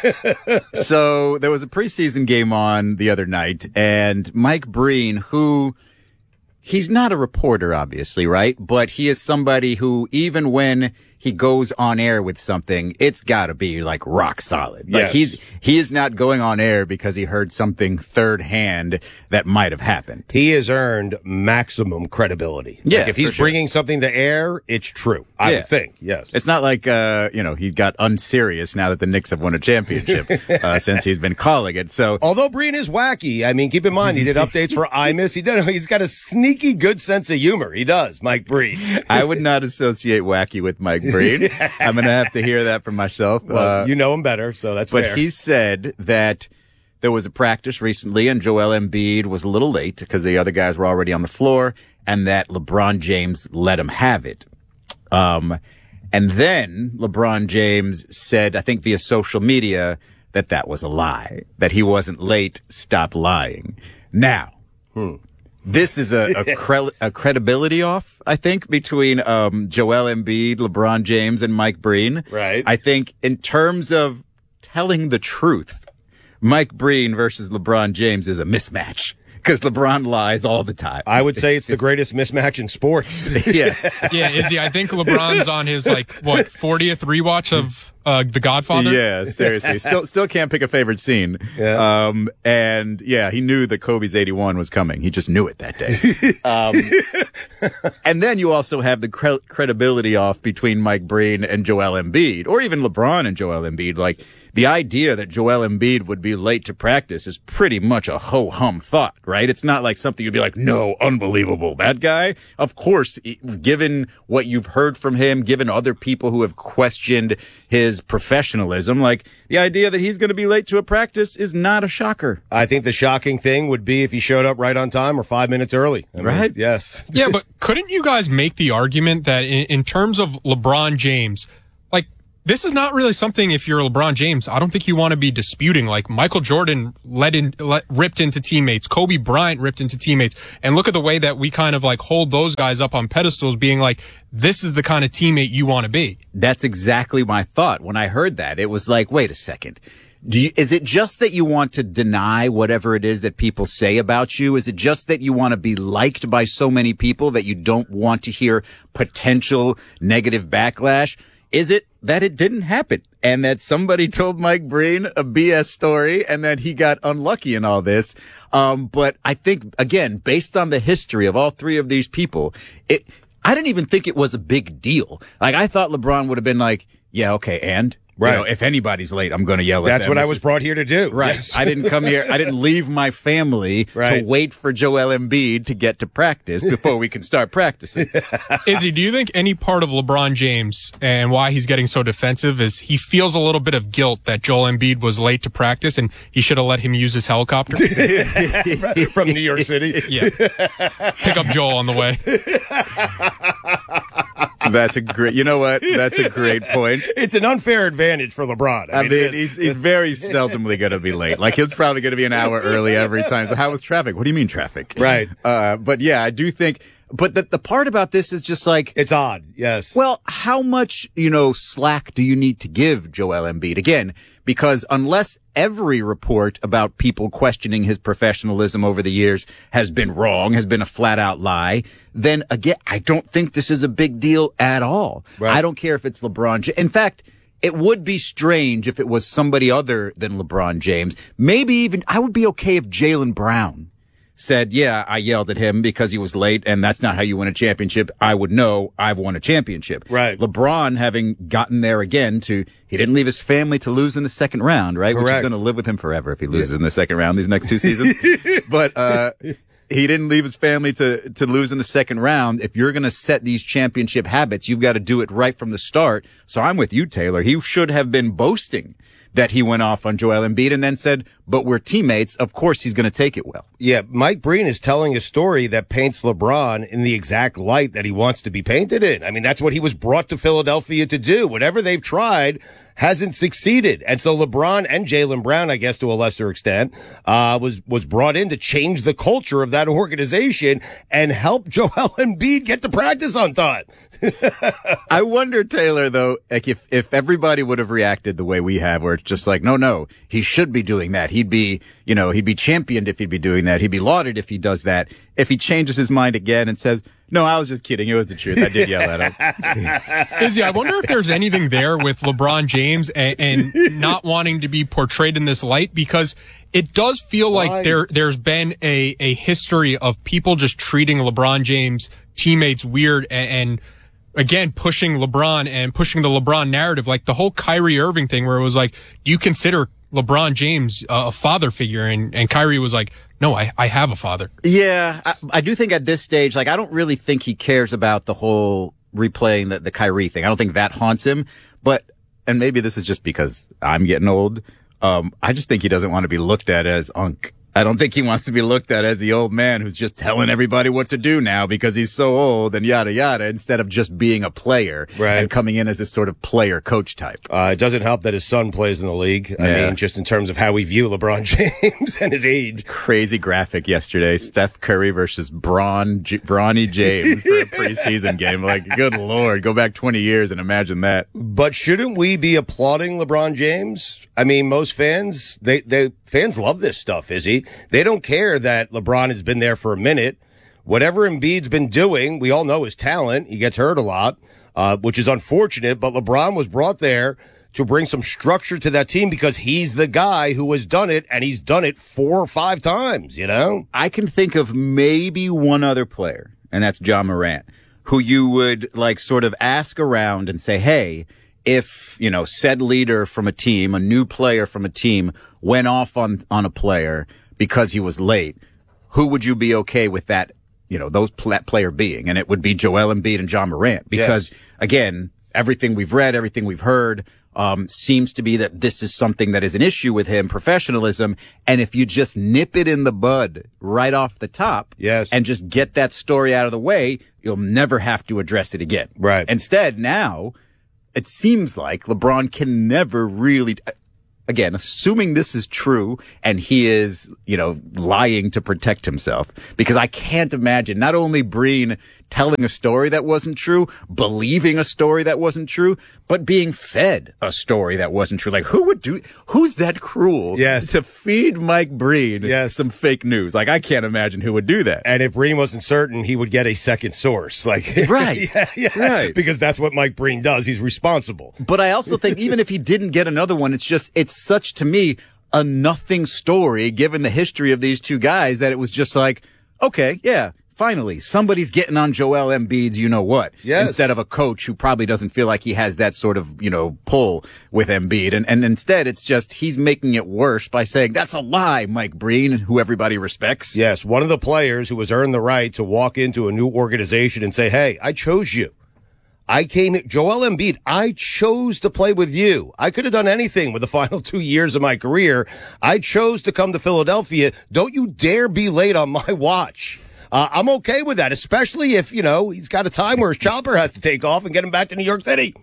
Speaker 27: So there was a preseason game on the other night, and Mike Breen, who he's not a reporter, obviously, right? But he is somebody who, even when he goes on air with something, it's got to be like rock solid. Like
Speaker 26: yes.
Speaker 27: he's he is not going on air because he heard something third hand that might have happened.
Speaker 26: He has earned maximum credibility.
Speaker 27: Yeah,
Speaker 26: like if he's
Speaker 27: for sure.
Speaker 26: bringing something to air, it's true. I
Speaker 27: Yeah.
Speaker 26: would think. Yes.
Speaker 27: It's not like, uh, you know, he got unserious now that the Knicks have won a championship uh, since he's been calling it. So,
Speaker 26: although Breen is wacky, I mean, keep in mind, he did updates for I M I S. He did, he's got a sneaky good sense of humor. He does, Mike Breen.
Speaker 27: I would not associate wacky with Mike Breen. I'm going to have to hear that from myself.
Speaker 26: Well,
Speaker 27: uh,
Speaker 26: you know him better, so that's
Speaker 27: but
Speaker 26: fair.
Speaker 27: But he said that there was a practice recently and Joel Embiid was a little late because the other guys were already on the floor and that LeBron James let him have it. Um, and then LeBron James said, I think via social media, that that was a lie, that he wasn't late. Stop lying. Now,
Speaker 26: hmm.
Speaker 27: This is a, a, cre- a credibility off, I think, between um, Joel Embiid, LeBron James, and Mike Breen.
Speaker 26: Right.
Speaker 27: I think in terms of telling the truth, Mike Breen versus LeBron James is a mismatch because LeBron lies all the time.
Speaker 26: I would say it's the greatest mismatch in sports.
Speaker 27: Yes.
Speaker 28: Yeah, Izzy, I think LeBron's on his, like, what, fortieth rewatch of uh, The Godfather?
Speaker 27: Yeah, seriously. Still still can't pick a favorite scene. Yeah. Um, and, yeah, he knew that Kobe's eighty-one was coming. He just knew it that day. um, and then you also have the cre- credibility off between Mike Breen and Joel Embiid, or even LeBron and Joel Embiid. Like, the idea that Joel Embiid would be late to practice is pretty much a ho-hum thought, right? It's not like something you'd be like, no, unbelievable. That guy, of course, given what you've heard from him, given other people who have questioned his professionalism, like the idea that he's going to be late to a practice is not a shocker.
Speaker 26: I think the shocking thing would be if he showed up right on time or five minutes early. I mean,
Speaker 27: right?
Speaker 26: Yes.
Speaker 28: Yeah, but couldn't you guys make the argument that in, in terms of LeBron James, like, this is not really something, if you're LeBron James, I don't think you want to be disputing. Like, Michael Jordan let in, let, ripped into teammates. Kobe Bryant ripped into teammates. And look at the way that we kind of like hold those guys up on pedestals, being like, this is the kind of teammate you want to be.
Speaker 27: That's exactly my thought. When I heard that, it was like, wait a second. Do you, is it just that you want to deny whatever it is that people say about you? Is it just that you want to be liked by so many people that you don't want to hear potential negative backlash? Is it that it didn't happen and that somebody told Mike Breen a B S story and that he got unlucky in all this? Um, but I think, again, based on the history of all three of these people, it, I didn't even think it was a big deal. Like, I thought LeBron would have been like, yeah, okay, and? Right. You know, if anybody's late, I'm going to yell at
Speaker 26: That's
Speaker 27: them.
Speaker 26: what
Speaker 27: this
Speaker 26: I was
Speaker 27: is,
Speaker 26: brought here to do.
Speaker 27: Right.
Speaker 26: Yes.
Speaker 27: I didn't come here. I didn't leave my family
Speaker 26: right.
Speaker 27: to wait for Joel Embiid to get to practice before we can start practicing.
Speaker 28: Izzy, do you think any part of LeBron James and why he's getting so defensive is he feels a little bit of guilt that Joel Embiid was late to practice and he should have let him use his helicopter?
Speaker 26: From New York City?
Speaker 28: Yeah. Pick up Joel on the way.
Speaker 27: That's a great, you know what? That's a great point.
Speaker 26: It's an unfair advantage for LeBron.
Speaker 27: I, I mean, mean he's, he's very seldomly going to be late. Like, he's probably going to be an hour early every time. So how was traffic? What do you mean traffic?
Speaker 26: Right.
Speaker 27: Uh, but yeah, I do think, but the, the part about this is just like,
Speaker 26: it's odd. Yes.
Speaker 27: Well, how much, you know, slack do you need to give Joel Embiid? Again, because unless every report about people questioning his professionalism over the years has been wrong, has been a flat out lie, then again, I don't think this is a big deal at all. Right. I don't care if it's LeBron James. In fact, it would be strange if it was somebody other than LeBron James. Maybe even, I would be okay if Jaylen Brown said, yeah, I yelled at him because he was late and that's not how you win a championship. I would know I've won a championship.
Speaker 26: Right.
Speaker 27: LeBron having gotten there again to, he didn't leave his family to lose in the second round, right?
Speaker 26: Correct.
Speaker 27: Which is going to live with him forever if he loses yeah. in the second round these next two seasons. But, uh, he didn't leave his family to, to lose in the second round. If you're going to set these championship habits, you've got to do it right from the start. So I'm with you, Taylor. He should have been boasting that he went off on Joel Embiid and then said, but we're teammates. Of course he's going to take it well.
Speaker 26: Yeah, Mike Breen is telling a story that paints LeBron in the exact light that he wants to be painted in. I mean, that's what he was brought to Philadelphia to do. Whatever they've tried hasn't succeeded. And so LeBron and Jaylen Brown, I guess to a lesser extent, uh, was, was brought in to change the culture of that organization and help Joel Embiid get to practice on time.
Speaker 27: I wonder, Taylor, though, like if, if everybody would have reacted the way we have, where it's just like, no, no, he should be doing that. He'd be, you know, he'd be championed if he'd be doing that. He'd be lauded if he does that. If he changes his mind again and says, no, I was just kidding. It was the truth. I did yell at him.
Speaker 28: Izzy, I wonder if there's anything there with LeBron James and, and not wanting to be portrayed in this light, because it does feel like Why? there, there's been a, a history of people just treating LeBron James teammates weird and, and again, pushing LeBron and pushing the LeBron narrative, like the whole Kyrie Irving thing where it was like, do you consider LeBron James a father figure? And, and Kyrie was like, no, I, I have a father.
Speaker 27: Yeah, I, I do think at this stage, like, I don't really think he cares about the whole replaying the, the Kyrie thing. I don't think that haunts him. But, and maybe this is just because I'm getting old, um, I just think he doesn't want to be looked at as Unc. I don't think he wants to be looked at as the old man who's just telling everybody what to do now because he's so old and yada yada, instead of just being a player
Speaker 26: right.
Speaker 27: and coming in as this sort of player coach type.
Speaker 26: Uh, it doesn't help that his son plays in the league. I yeah. mean, just in terms of how we view LeBron James and his age.
Speaker 27: Crazy graphic yesterday. Steph Curry versus Bron, J- Bronny James for a preseason game. Like, good Lord, go back twenty years and imagine that.
Speaker 26: But shouldn't we be applauding LeBron James? I mean, most fans, they, they, fans love this stuff, Izzy. They don't care that LeBron has been there for a minute. Whatever Embiid's been doing, we all know his talent. He gets hurt a lot, uh, which is unfortunate, but LeBron was brought there to bring some structure to that team because he's the guy who has done it, and he's done it four or five times, you know?
Speaker 27: I can think of maybe one other player, and that's Ja Morant, who you would, like, sort of ask around and say, hey, if, you know, said leader from a team, a new player from a team, went off on, on a player because he was late, who would you be okay with that, you know, those that player being? And it would be Joel Embiid and John Morant. Because, yes. again, everything we've read, everything we've heard, um, seems to be that this is something that is an issue with him, professionalism. And if you just nip it in the bud right off the top,
Speaker 26: yes.
Speaker 27: and just get that story out of the way, you'll never have to address it again.
Speaker 26: Right.
Speaker 27: Instead, now, it seems like LeBron can never really, again, assuming this is true and he is, you know, lying to protect himself, because I can't imagine not only Breen telling a story that wasn't true, believing a story that wasn't true, but being fed a story that wasn't true. Like, who would do, who's that cruel
Speaker 26: yes.
Speaker 27: to feed Mike Breen
Speaker 26: yes.
Speaker 27: some fake news? Like, I can't imagine who would do that.
Speaker 26: And if Breen wasn't certain, he would get a second source. Like,
Speaker 27: right.
Speaker 26: yeah, yeah.
Speaker 27: Right.
Speaker 26: Because that's what Mike Breen does. He's responsible.
Speaker 27: But I also think even if he didn't get another one, it's just, it's such, to me, a nothing story given the history of these two guys that it was just like, okay, yeah. Finally, somebody's getting on Joel Embiid's you-know-what,
Speaker 26: yes.
Speaker 27: instead of a coach who probably doesn't feel like he has that sort of, you know, pull with Embiid. And, and instead, it's just he's making it worse by saying, that's a lie, Mike Breen, who everybody respects.
Speaker 26: Yes, one of the players who has earned the right to walk into a new organization and say, hey, I chose you. I came, Joel Embiid, I chose to play with you. I could have done anything with the final two years of my career. I chose to come to Philadelphia. Don't you dare be late on my watch. Uh, I'm okay with that, especially if, you know, he's got a time where his chopper has to take off and get him back to New York City.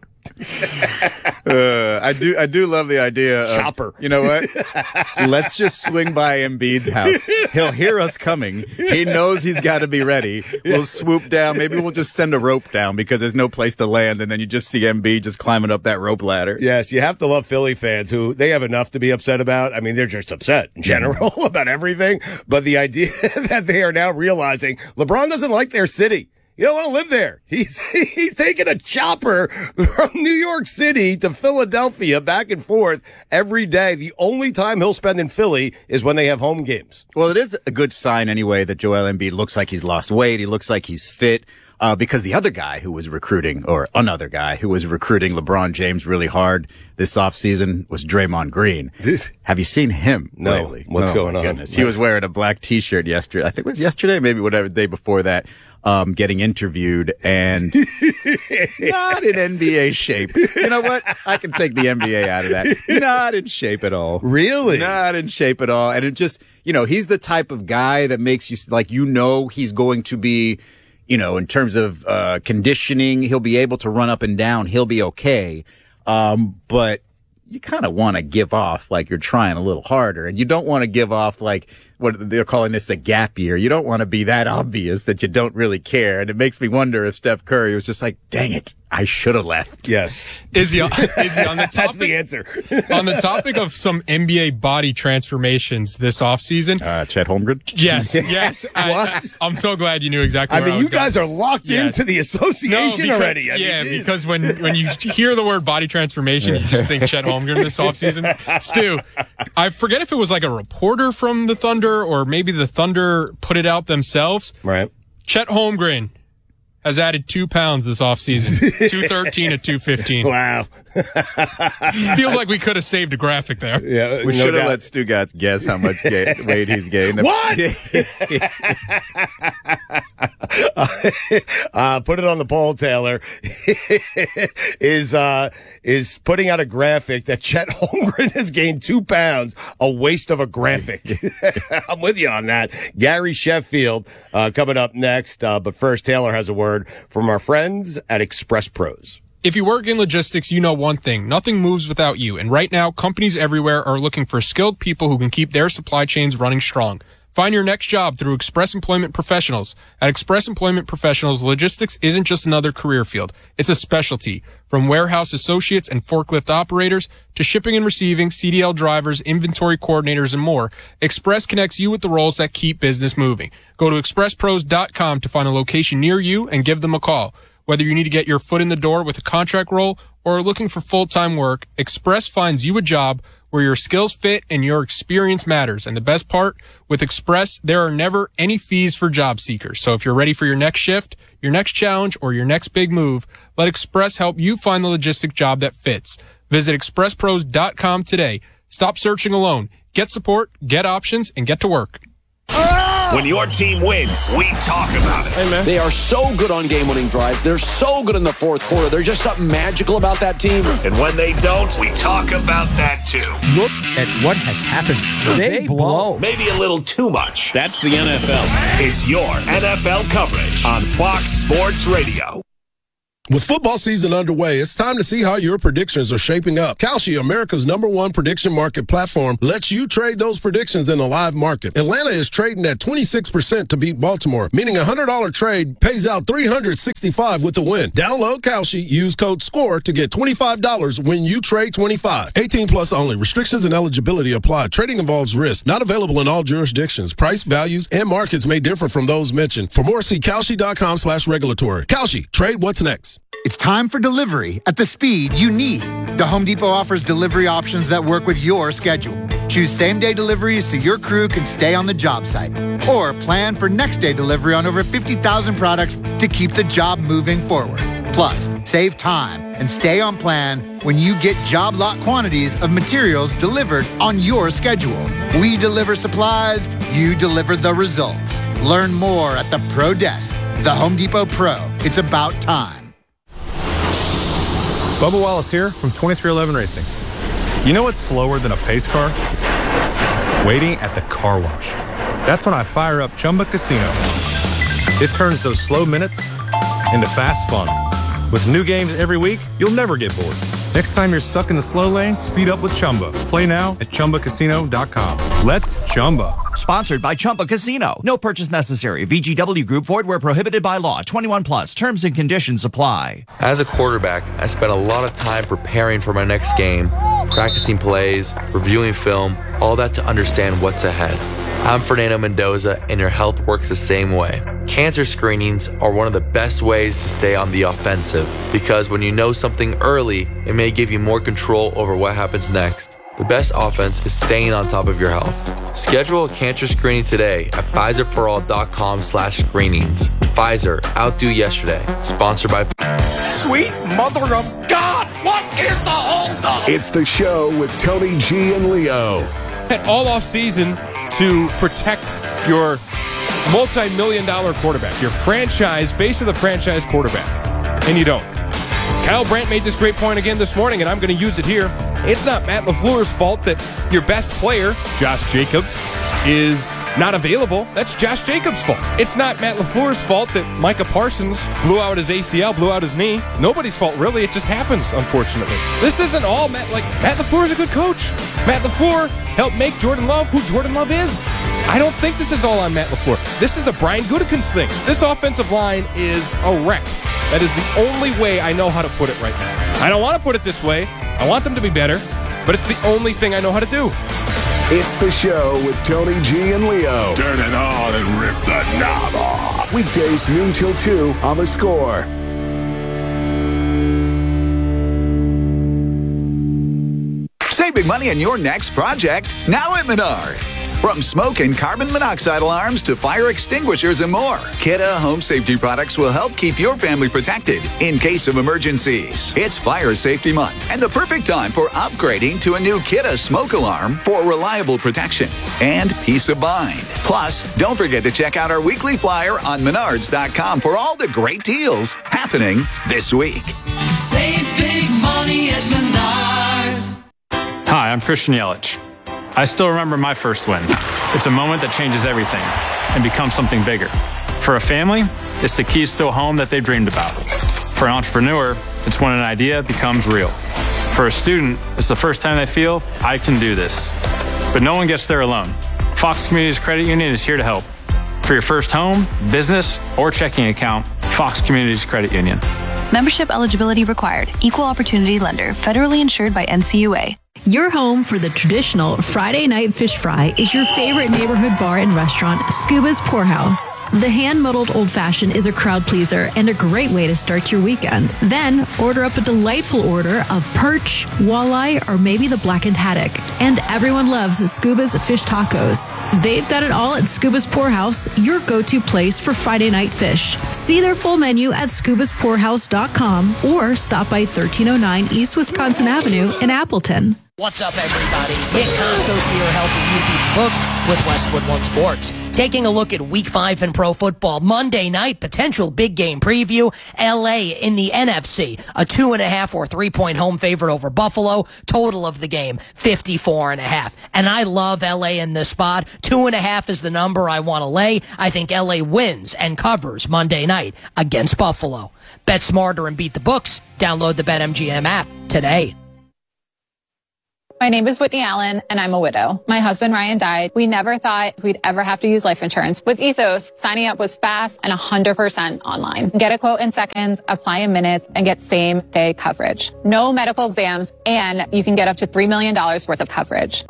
Speaker 27: uh, I do, I do love the idea of,
Speaker 26: chopper.
Speaker 27: You know what? Let's just swing by Embiid's house. He'll hear us coming. He knows he's got to be ready. We'll swoop down. Maybe we'll just send a rope down because there's no place to land. And then you just see Embiid just climbing up that rope ladder.
Speaker 26: Yes. You have to love Philly fans who they have enough to be upset about. I mean, they're just upset in general about everything. But the idea that they are now realizing LeBron doesn't like their city. You don't want to live there. He's he's taking a chopper from New York City to Philadelphia back and forth every day. The only time he'll spend in Philly is when they have home games.
Speaker 27: Well, it is a good sign anyway that Joel Embiid looks like he's lost weight. He looks like he's fit. Uh, because the other guy who was recruiting, or another guy who was recruiting LeBron James really hard this offseason was Draymond Green. Have you seen him
Speaker 26: no.
Speaker 27: lately?
Speaker 26: What's
Speaker 27: oh,
Speaker 26: going on?
Speaker 27: Goodness. He was wearing a black T-shirt yesterday. I think it was yesterday, maybe whatever day before that, um, getting interviewed and not in N B A shape. You know what? I can take the N B A out of that. Not in shape at all.
Speaker 26: Really?
Speaker 27: Not in shape at all. And it just, you know, he's the type of guy that makes you like, you know, he's going to be, you know, in terms of uh conditioning, he'll be able to run up and down. He'll be okay. Um, but you kind of want to give off like you're trying a little harder, and you don't want to give off like what they're calling this a gap year. You don't want to be that obvious that you don't really care. And it makes me wonder if Steph Curry was just like, dang it, I should have left.
Speaker 26: Yes.
Speaker 28: Izzy, Izzy on the topic,
Speaker 26: that's the answer.
Speaker 28: On the topic of some N B A body transformations this offseason.
Speaker 27: Uh, Chet Holmgren?
Speaker 28: Yes, yes.
Speaker 26: What?
Speaker 28: I, I, I'm so glad you knew exactly
Speaker 26: I
Speaker 28: where
Speaker 26: mean,
Speaker 28: I
Speaker 26: you
Speaker 28: was going.
Speaker 26: guys are locked
Speaker 28: yes.
Speaker 26: into the association
Speaker 28: no, because,
Speaker 26: already. I
Speaker 28: yeah,
Speaker 26: mean,
Speaker 28: because when, when you hear the word body transformation, you just think Chet Holmgren this offseason. Stu, I forget if it was like a reporter from the Thunder or maybe the Thunder put it out themselves.
Speaker 26: Right.
Speaker 28: Chet Holmgren has added two pounds this offseason. two thirteen to two fifteen.
Speaker 26: Wow.
Speaker 28: Feels like we could have saved a graphic there.
Speaker 27: Yeah, we no should have let Stugotz guess how much ga- weight he's gained.
Speaker 26: What? uh, put it on the poll, Taylor. is uh, is putting out a graphic that Chet Holmgren has gained two pounds. A waste of a graphic. I'm with you on that. Gary Sheffield uh, coming up next. Uh, but first, Taylor has a word from our friends at Express Pros.
Speaker 28: If you work in logistics, you know one thing. Nothing moves without you. And right now, companies everywhere are looking for skilled people who can keep their supply chains running strong. Find your next job through Express Employment Professionals. At Express Employment Professionals, logistics isn't just another career field. It's a specialty. From warehouse associates and forklift operators to shipping and receiving, C D L drivers, inventory coordinators, and more, Express connects you with the roles that keep business moving. Go to express pros dot com to find a location near you and give them a call. Whether you need to get your foot in the door with a contract role or are looking for full-time work, Express finds you a job where your skills fit and your experience matters. And the best part, with Express, there are never any fees for job seekers. So if you're ready for your next shift, your next challenge, or your next big move, let Express help you find the logistic job that fits. Visit express pros dot com today. Stop searching alone. Get support, get options, and get to work.
Speaker 24: When your team wins, we talk about it.
Speaker 6: Hey, man. They are so good on game-winning drives. They're so good in the fourth quarter. There's just something magical about that team.
Speaker 24: And when they don't, we talk about that too.
Speaker 8: Look at what has happened. They, they blow.
Speaker 24: Maybe a little too much.
Speaker 6: That's the N F L.
Speaker 24: It's your N F L coverage on Fox Sports Radio.
Speaker 9: With football season underway, it's time to see how your predictions are shaping up. Kalshi, America's number one prediction market platform, lets you trade those predictions in a live market. Atlanta is trading at twenty-six percent to beat Baltimore, meaning a one hundred dollars trade pays out three hundred sixty-five dollars with the win. Download Kalshi, use code SCORE to get twenty-five dollars when you trade twenty-five. eighteen plus only. Restrictions and eligibility apply. Trading involves risk. Not available in all jurisdictions. Price, values, and markets may differ from those mentioned. For more, see Kalshi.com slash regulatory. Kalshi, trade what's next.
Speaker 10: It's time for delivery at the speed you need. The Home Depot offers delivery options that work with your schedule. Choose same-day deliveries so your crew can stay on the job site. Or plan for next-day delivery on over fifty thousand products to keep the job moving forward. Plus, save time and stay on plan when you get job lot quantities of materials delivered on your schedule. We deliver supplies, you deliver the results. Learn more at the Pro Desk. The Home Depot Pro. It's about time.
Speaker 11: Bubba Wallace here from twenty-three eleven Racing. You know what's slower than a pace car? Waiting at the car wash. That's when I fire up Chumba Casino. It turns those slow minutes into fast fun. With new games every week, you'll never get bored. Next time you're stuck in the slow lane, speed up with Chumba. Play now at Chumba Casino dot com. Let's Chumba.
Speaker 12: Sponsored by Chumba Casino. No purchase necessary. V G W Group. Void where prohibited by law. twenty-one plus. Terms and conditions apply.
Speaker 14: As a quarterback, I spent a lot of time preparing for my next game, practicing plays, reviewing film, all that to understand what's ahead. I'm Fernando Mendoza, and your health works the same way. Cancer screenings are one of the best ways to stay on the offensive, because when you know something early, it may give you more control over what happens next. The best offense is staying on top of your health. Schedule a cancer screening today at Pfizer for all dot com slash screenings. Pfizer, outdo yesterday. Sponsored by...
Speaker 24: Sweet mother of God! What is the holdup?
Speaker 4: It's the show with Tony G and Leo.
Speaker 2: All off season to protect your multi-million dollar quarterback, your franchise, base of the franchise quarterback, and you don't. Kyle Brandt made this great point again this morning, and I'm going to use it here. It's not Matt LaFleur's fault that your best player, Josh Jacobs, is not available. That's Josh Jacobs' fault. It's not Matt LaFleur's fault that Micah Parsons blew out his A C L, blew out his knee. Nobody's fault, really. It just happens, unfortunately. This isn't all Matt, like, Matt LaFleur's a good coach. Matt LaFleur helped make Jordan Love who Jordan Love is. I don't think this is all on Matt LaFleur. This is a Brian Gutekunst thing. This offensive line is a wreck. That is the only way I know how to put it right now. I don't want to put it this way. I want them to be better, but it's the only thing I know how to do.
Speaker 4: It's the show with Tony G and Leo. Turn it on and rip the knob off. Weekdays noon till two on The Score.
Speaker 15: Save big money on your next project now at Menards. From smoke and carbon monoxide alarms to fire extinguishers and more, Kidde Home Safety products will help keep your family protected in case of emergencies. It's Fire Safety Month and the perfect time for upgrading to a new Kidde smoke alarm for reliable protection and peace of mind. Plus, don't forget to check out our weekly flyer on menards dot com for all the great deals happening this week.
Speaker 29: Save big money at Menards.
Speaker 30: Hi, I'm Christian Yelich. I still remember my first win. It's a moment that changes everything and becomes something bigger. For a family, it's the keys to a home that they've dreamed about. For an entrepreneur, it's when an idea becomes real. For a student, it's the first time they feel, I can do this. But no one gets there alone. Fox Communities Credit Union is here to help. For your first home, business, or checking account, Fox Communities Credit Union.
Speaker 31: Membership eligibility required. Equal opportunity lender. Federally insured by N C U A.
Speaker 1: Your home for the traditional Friday night fish fry is your favorite neighborhood bar and restaurant, Scuba's Poorhouse. The hand-muddled old-fashioned is a crowd pleaser and a great way to start your weekend. Then, order up a delightful order of perch, walleye, or maybe the blackened haddock. And everyone loves Scuba's fish tacos. They've got it all at Scuba's Poorhouse, your go-to place for Friday night fish. See their full menu at scubas poorhouse dot com or stop by thirteen oh nine East Wisconsin Avenue in Appleton.
Speaker 3: What's up, everybody? Nick Costos here helping you beat the books with Westwood One Sports. Taking a look at Week five in pro football. Monday night, potential big game preview. L A in the N F C. A two and a half or three-point home favorite over Buffalo. Total of the game, fifty-four and a half. And I love L A in this spot. Two and a half is the number I want to lay. I think L A wins and covers Monday night against Buffalo. Bet smarter and beat the books. Download the BetMGM app today.
Speaker 16: My name is Whitney Allen, and I'm a widow. My husband, Ryan, died. We never thought we'd ever have to use life insurance. With Ethos, signing up was fast and one hundred percent online. Get a quote in seconds, apply in minutes, and get same-day coverage. No medical exams, and you can get up to three million dollars worth of coverage.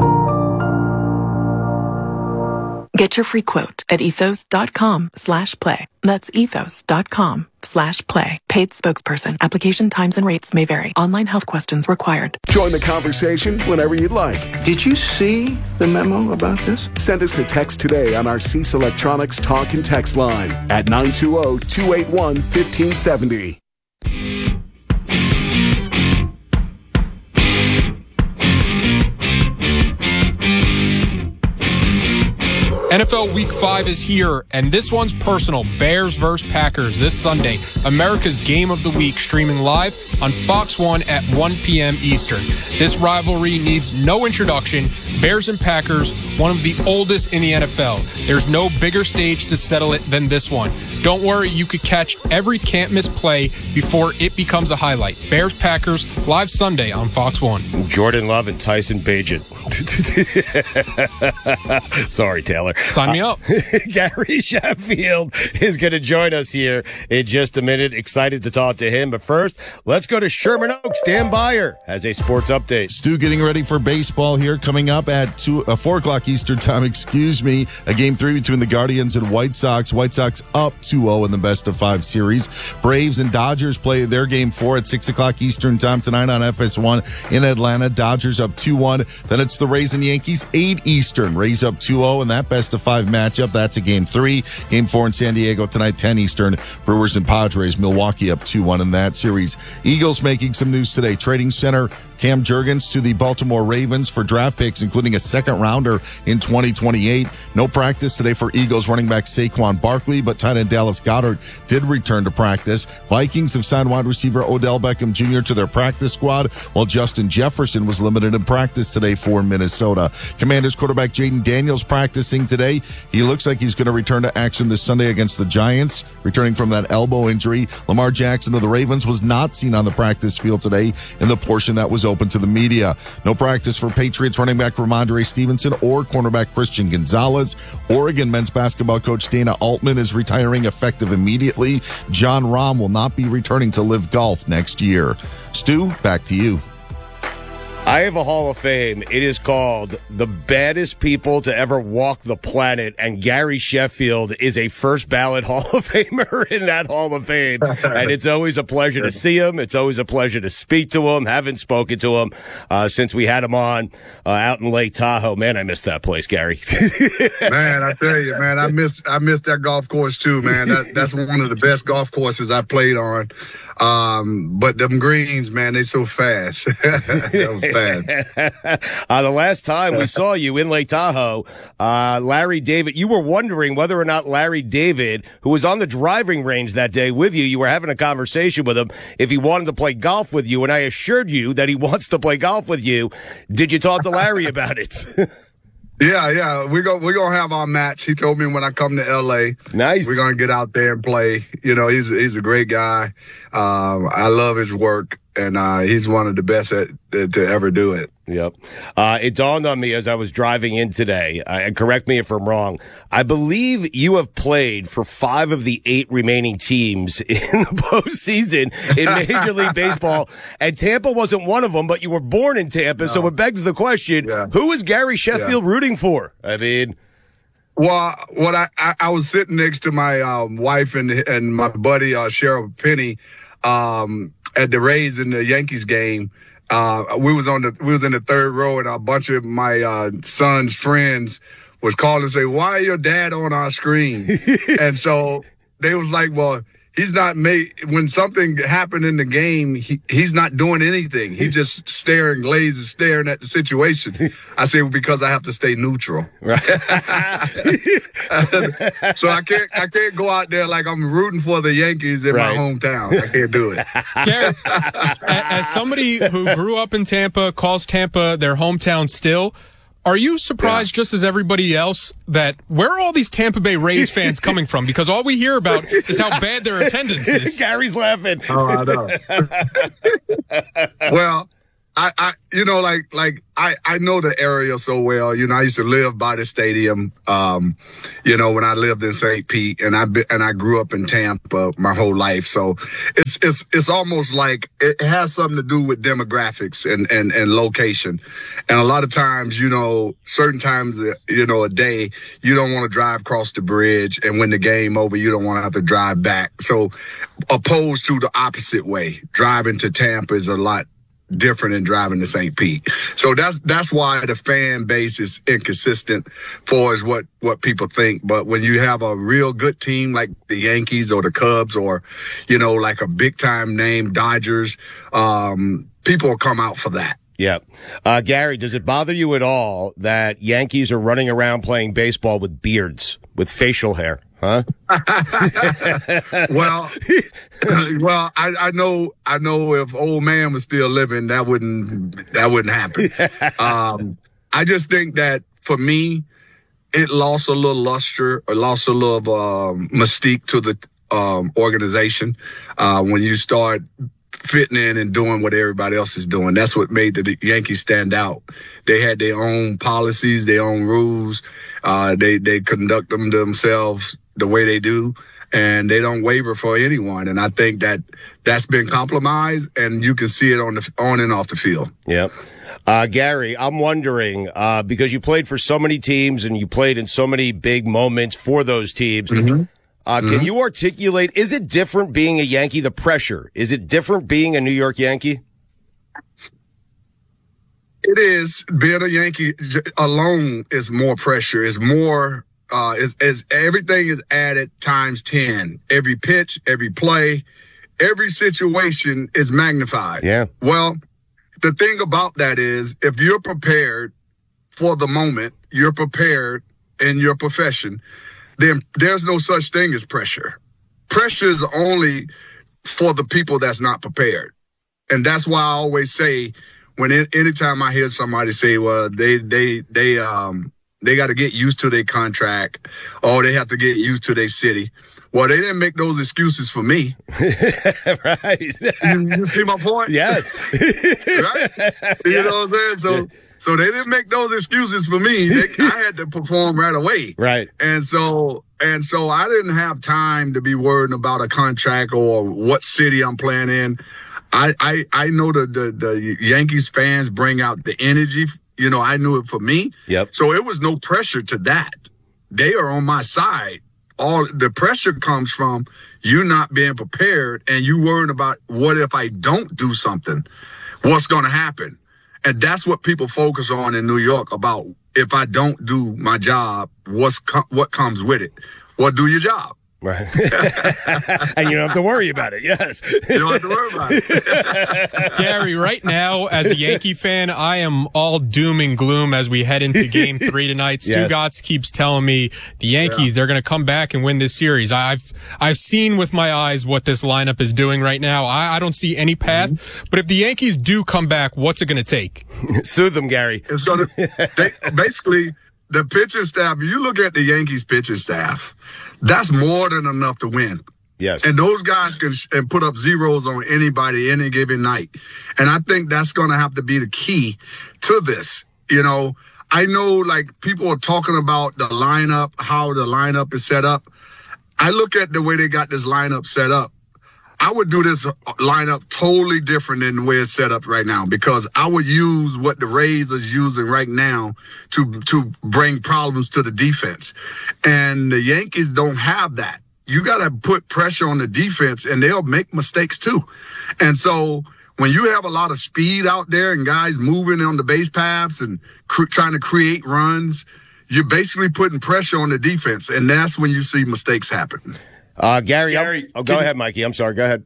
Speaker 17: Get your free quote at ethos.com slash play. That's ethos.com slash play. Paid spokesperson. Application times and rates may vary. Online health questions required.
Speaker 4: Join the conversation whenever you'd like.
Speaker 18: Did you see the memo about this?
Speaker 4: Send us a text today on our Cease Electronics talk and text line at nine two zero, two eight one, one five seven zero.
Speaker 28: N F L Week five is here, and this one's personal. Bears versus Packers this Sunday. America's Game of the Week, streaming live on Fox one at one p.m. Eastern. This rivalry needs no introduction. Bears and Packers, one of the oldest in the N F L. There's no bigger stage to settle it than this one. Don't worry, you could catch every can't-miss play before it becomes a highlight. Bears-Packers, live Sunday on Fox one.
Speaker 26: Jordan Love and Tyson Bagent. Sorry, Taylor.
Speaker 28: Sign me up.
Speaker 26: Uh, Gary Sheffield is going to join us here in just a minute. Excited to talk to him. But first, let's go to Sherman Oaks. Dan Beyer has a sports update.
Speaker 25: Stu getting ready for baseball here. Coming up at two, uh, four o'clock Eastern time, excuse me. A game three between the Guardians and White Sox. White Sox up two oh in the best of five series. Braves and Dodgers play their game four at six o'clock Eastern time tonight on F S one in Atlanta. Dodgers up two one. Then it's the Rays and Yankees, eight Eastern. Rays up two oh in that best of five matchup. That's a game three. Game four in San Diego tonight, ten Eastern. Brewers and Padres. Milwaukee up two one in that series. Eagles making some news today. Trading center Cam Jurgens to the Baltimore Ravens for draft picks, including a second rounder in twenty twenty-eight. No practice today for Eagles running back Saquon Barkley, but tight end Dallas Goedert did return to practice. Vikings have signed wide receiver Odell Beckham Junior to their practice squad, while Justin Jefferson was limited in practice today for Minnesota. Commanders quarterback Jaden Daniels practicing today. He looks like he's going to return to action this Sunday against the Giants, returning from that elbow injury. Lamar Jackson of the Ravens was not seen on the practice field today in the portion that was open to the media. No practice for Patriots running back Ramondre Stevenson or cornerback Christian Gonzalez. Oregon men's basketball coach Dana Altman is retiring effective immediately. John Rahm will not be returning to Live Golf next year. Stu, back to you.
Speaker 26: I have a Hall of Fame. It is called The Baddest People to Ever Walk the Planet, and Gary Sheffield is a first ballot Hall of Famer in that Hall of Fame. And it's always a pleasure to see him. It's always a pleasure to speak to him. Haven't spoken to him uh, since we had him on uh, out in Lake Tahoe. Man, I miss that place, Gary.
Speaker 19: Man, I tell you, man, I miss I miss that golf course too, man. That, that's one of the best golf courses I played on. Um, but them greens, man, they so fast. That was fast.
Speaker 26: uh, the last time we saw you in Lake Tahoe, uh, Larry David, you were wondering whether or not Larry David, who was on the driving range that day with you, you were having a conversation with him if he wanted to play golf with you. And I assured you that he wants to play golf with you. Did you talk to Larry about it?
Speaker 19: Yeah, yeah, we're gonna we're gonna have our match. He told me when I come to L A,
Speaker 26: nice,
Speaker 19: we're gonna get out there and play. You know, he's he's a great guy. Um, I love his work. and uh, he's one of the best at, to ever do it.
Speaker 26: Yep. Uh, it dawned on me as I was driving in today, uh, and correct me if I'm wrong, I believe you have played for five of the eight remaining teams in the postseason in Major League Baseball, and Tampa wasn't one of them, but you were born in Tampa, no. so it begs the question, yeah. who is Gary Sheffield yeah. rooting for? I mean...
Speaker 19: Well, what I, I, I was sitting next to my um, wife and and my buddy, uh, Cheryl Penny, um, at the Rays in the Yankees game. Uh, we was on the, we was in the third row, and a bunch of my uh, son's friends was calling and say, "Why your dad on our screen?" And so they was like, "Well, he's not made, when something happened in the game, he, he's not doing anything. He's just staring, glazed, staring at the situation." I say, well, because I have to stay neutral. Right. So I can't, I can't go out there like I'm rooting for the Yankees in right. my hometown. I can't do it.
Speaker 28: Gary, as somebody who grew up in Tampa, calls Tampa their hometown still, are you surprised, yeah. just as everybody else, that where are all these Tampa Bay Rays fans coming from? Because all we hear about is how bad their attendance is.
Speaker 26: Gary's laughing.
Speaker 19: Oh, I know. Well, I, I, you know, like, like I, I know the area so well. You know, I used to live by the stadium. Um, you know, when I lived in Saint Pete, and I and I grew up in Tampa my whole life. So it's it's it's almost like it has something to do with demographics and and and location. And a lot of times, you know, certain times, you know, a day you don't want to drive across the bridge, and when the game over, you don't want to have to drive back. So, opposed to the opposite way, driving to Tampa is a lot different than driving to Saint Pete. So that's that's why the fan base is inconsistent for as what what people think. But when you have a real good team like the Yankees or the Cubs, or you know, like a big time name, Dodgers, um, people will come out for that.
Speaker 26: Yeah. Uh, Gary, does it bother you at all that Yankees are running around playing baseball with beards, with facial hair? Huh?
Speaker 19: well, well, I, I know, I know if old man was still living, that wouldn't, that wouldn't happen. um, I just think that for me, it lost a little luster, it lost a little um, mystique to the um, organization uh, when you start fitting in and doing what everybody else is doing. That's what made the Yankees stand out. They had their own policies, their own rules. Uh, they, they conduct them themselves the way they do, and they don't waver for anyone. And I think that that's been compromised, and you can see it on the on and off the field.
Speaker 26: Yep. Uh, Gary, I'm wondering, uh, because you played for so many teams and you played in so many big moments for those teams, mm-hmm. Uh, mm-hmm. can you articulate, is it different being a Yankee, the pressure? Is it different being a New York Yankee?
Speaker 19: It is. Being a Yankee alone is more pressure, is more, uh, is, is everything is added times ten. Every pitch, every play, every situation is magnified.
Speaker 26: Yeah.
Speaker 19: Well, the thing about that is, if you're prepared for the moment, you're prepared in your profession, then there's no such thing as pressure. Pressure is only for the people that's not prepared. And that's why I always say, when it, anytime I hear somebody say, well, they they they um they got to get used to their contract, or they have to get used to their city. Well, they didn't make those excuses for me.
Speaker 26: Right.
Speaker 19: You, you see my point?
Speaker 26: Yes.
Speaker 19: Right? You yeah. know what I'm saying? So yeah. so they didn't make those excuses for me. They, I had to perform right away.
Speaker 26: Right.
Speaker 19: And so and so I didn't have time to be worrying about a contract or what city I'm playing in. I, I, I know the, the, the Yankees fans bring out the energy. You know, I knew it for me.
Speaker 26: Yep.
Speaker 19: So it was no pressure to that. They are on my side. All the pressure comes from you not being prepared and you worrying about, what if I don't do something? What's going to happen? And that's what people focus on in New York, about if I don't do my job, what's co- what comes with it? Well, do your job.
Speaker 26: Right. And you don't have to worry about it. Yes.
Speaker 19: You don't have to worry about it.
Speaker 28: Gary, right now, as a Yankee fan, I am all doom and gloom as we head into game three tonight. Stu
Speaker 26: Yes.
Speaker 28: Gotts keeps telling me the Yankees, yeah. they're going to come back and win this series. I've, I've seen with my eyes what this lineup is doing right now. I, I don't see any path, mm-hmm. but if the Yankees do come back, what's it going to take?
Speaker 26: Soothe them, Gary.
Speaker 19: It's going to, basically, the pitching staff, you look at the Yankees pitching staff, that's more than enough to win.
Speaker 26: Yes.
Speaker 19: And those guys can sh- and put up zeros on anybody any given night. And I think that's going to have to be the key to this. You know, I know like people are talking about the lineup, how the lineup is set up. I look at the way they got this lineup set up. I would do this lineup totally different than the way it's set up right now, because I would use what the Rays is using right now to to bring problems to the defense. And the Yankees don't have that. You got to put pressure on the defense, and they'll make mistakes too. And so when you have a lot of speed out there and guys moving on the base paths and cr- trying to create runs, you're basically putting pressure on the defense, and that's when you see mistakes happen.
Speaker 26: Uh, Gary,
Speaker 5: Gary
Speaker 26: oh, go
Speaker 5: can,
Speaker 26: ahead, Mikey. I'm sorry. Go ahead.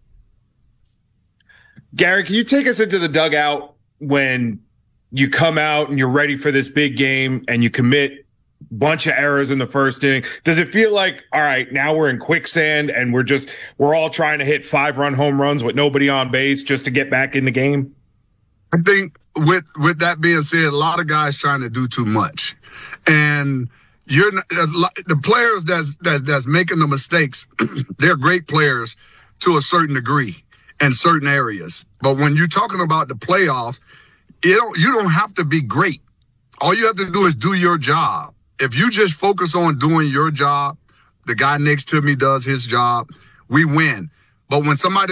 Speaker 5: Gary, can you take us into the dugout when you come out and you're ready for this big game and you commit a bunch of errors in the first inning? Does it feel like, all right, now we're in quicksand and we're just, we're all trying to hit five run home runs with nobody on base just to get back in the game?
Speaker 19: I think with, with that being said, a lot of guys trying to do too much. And You're the players that's that, that's making the mistakes. They're great players to a certain degree in certain areas. But when you're talking about the playoffs, you don't you don't have to be great. All you have to do is do your job. If you just focus on doing your job, the guy next to me does his job, we win. But when somebody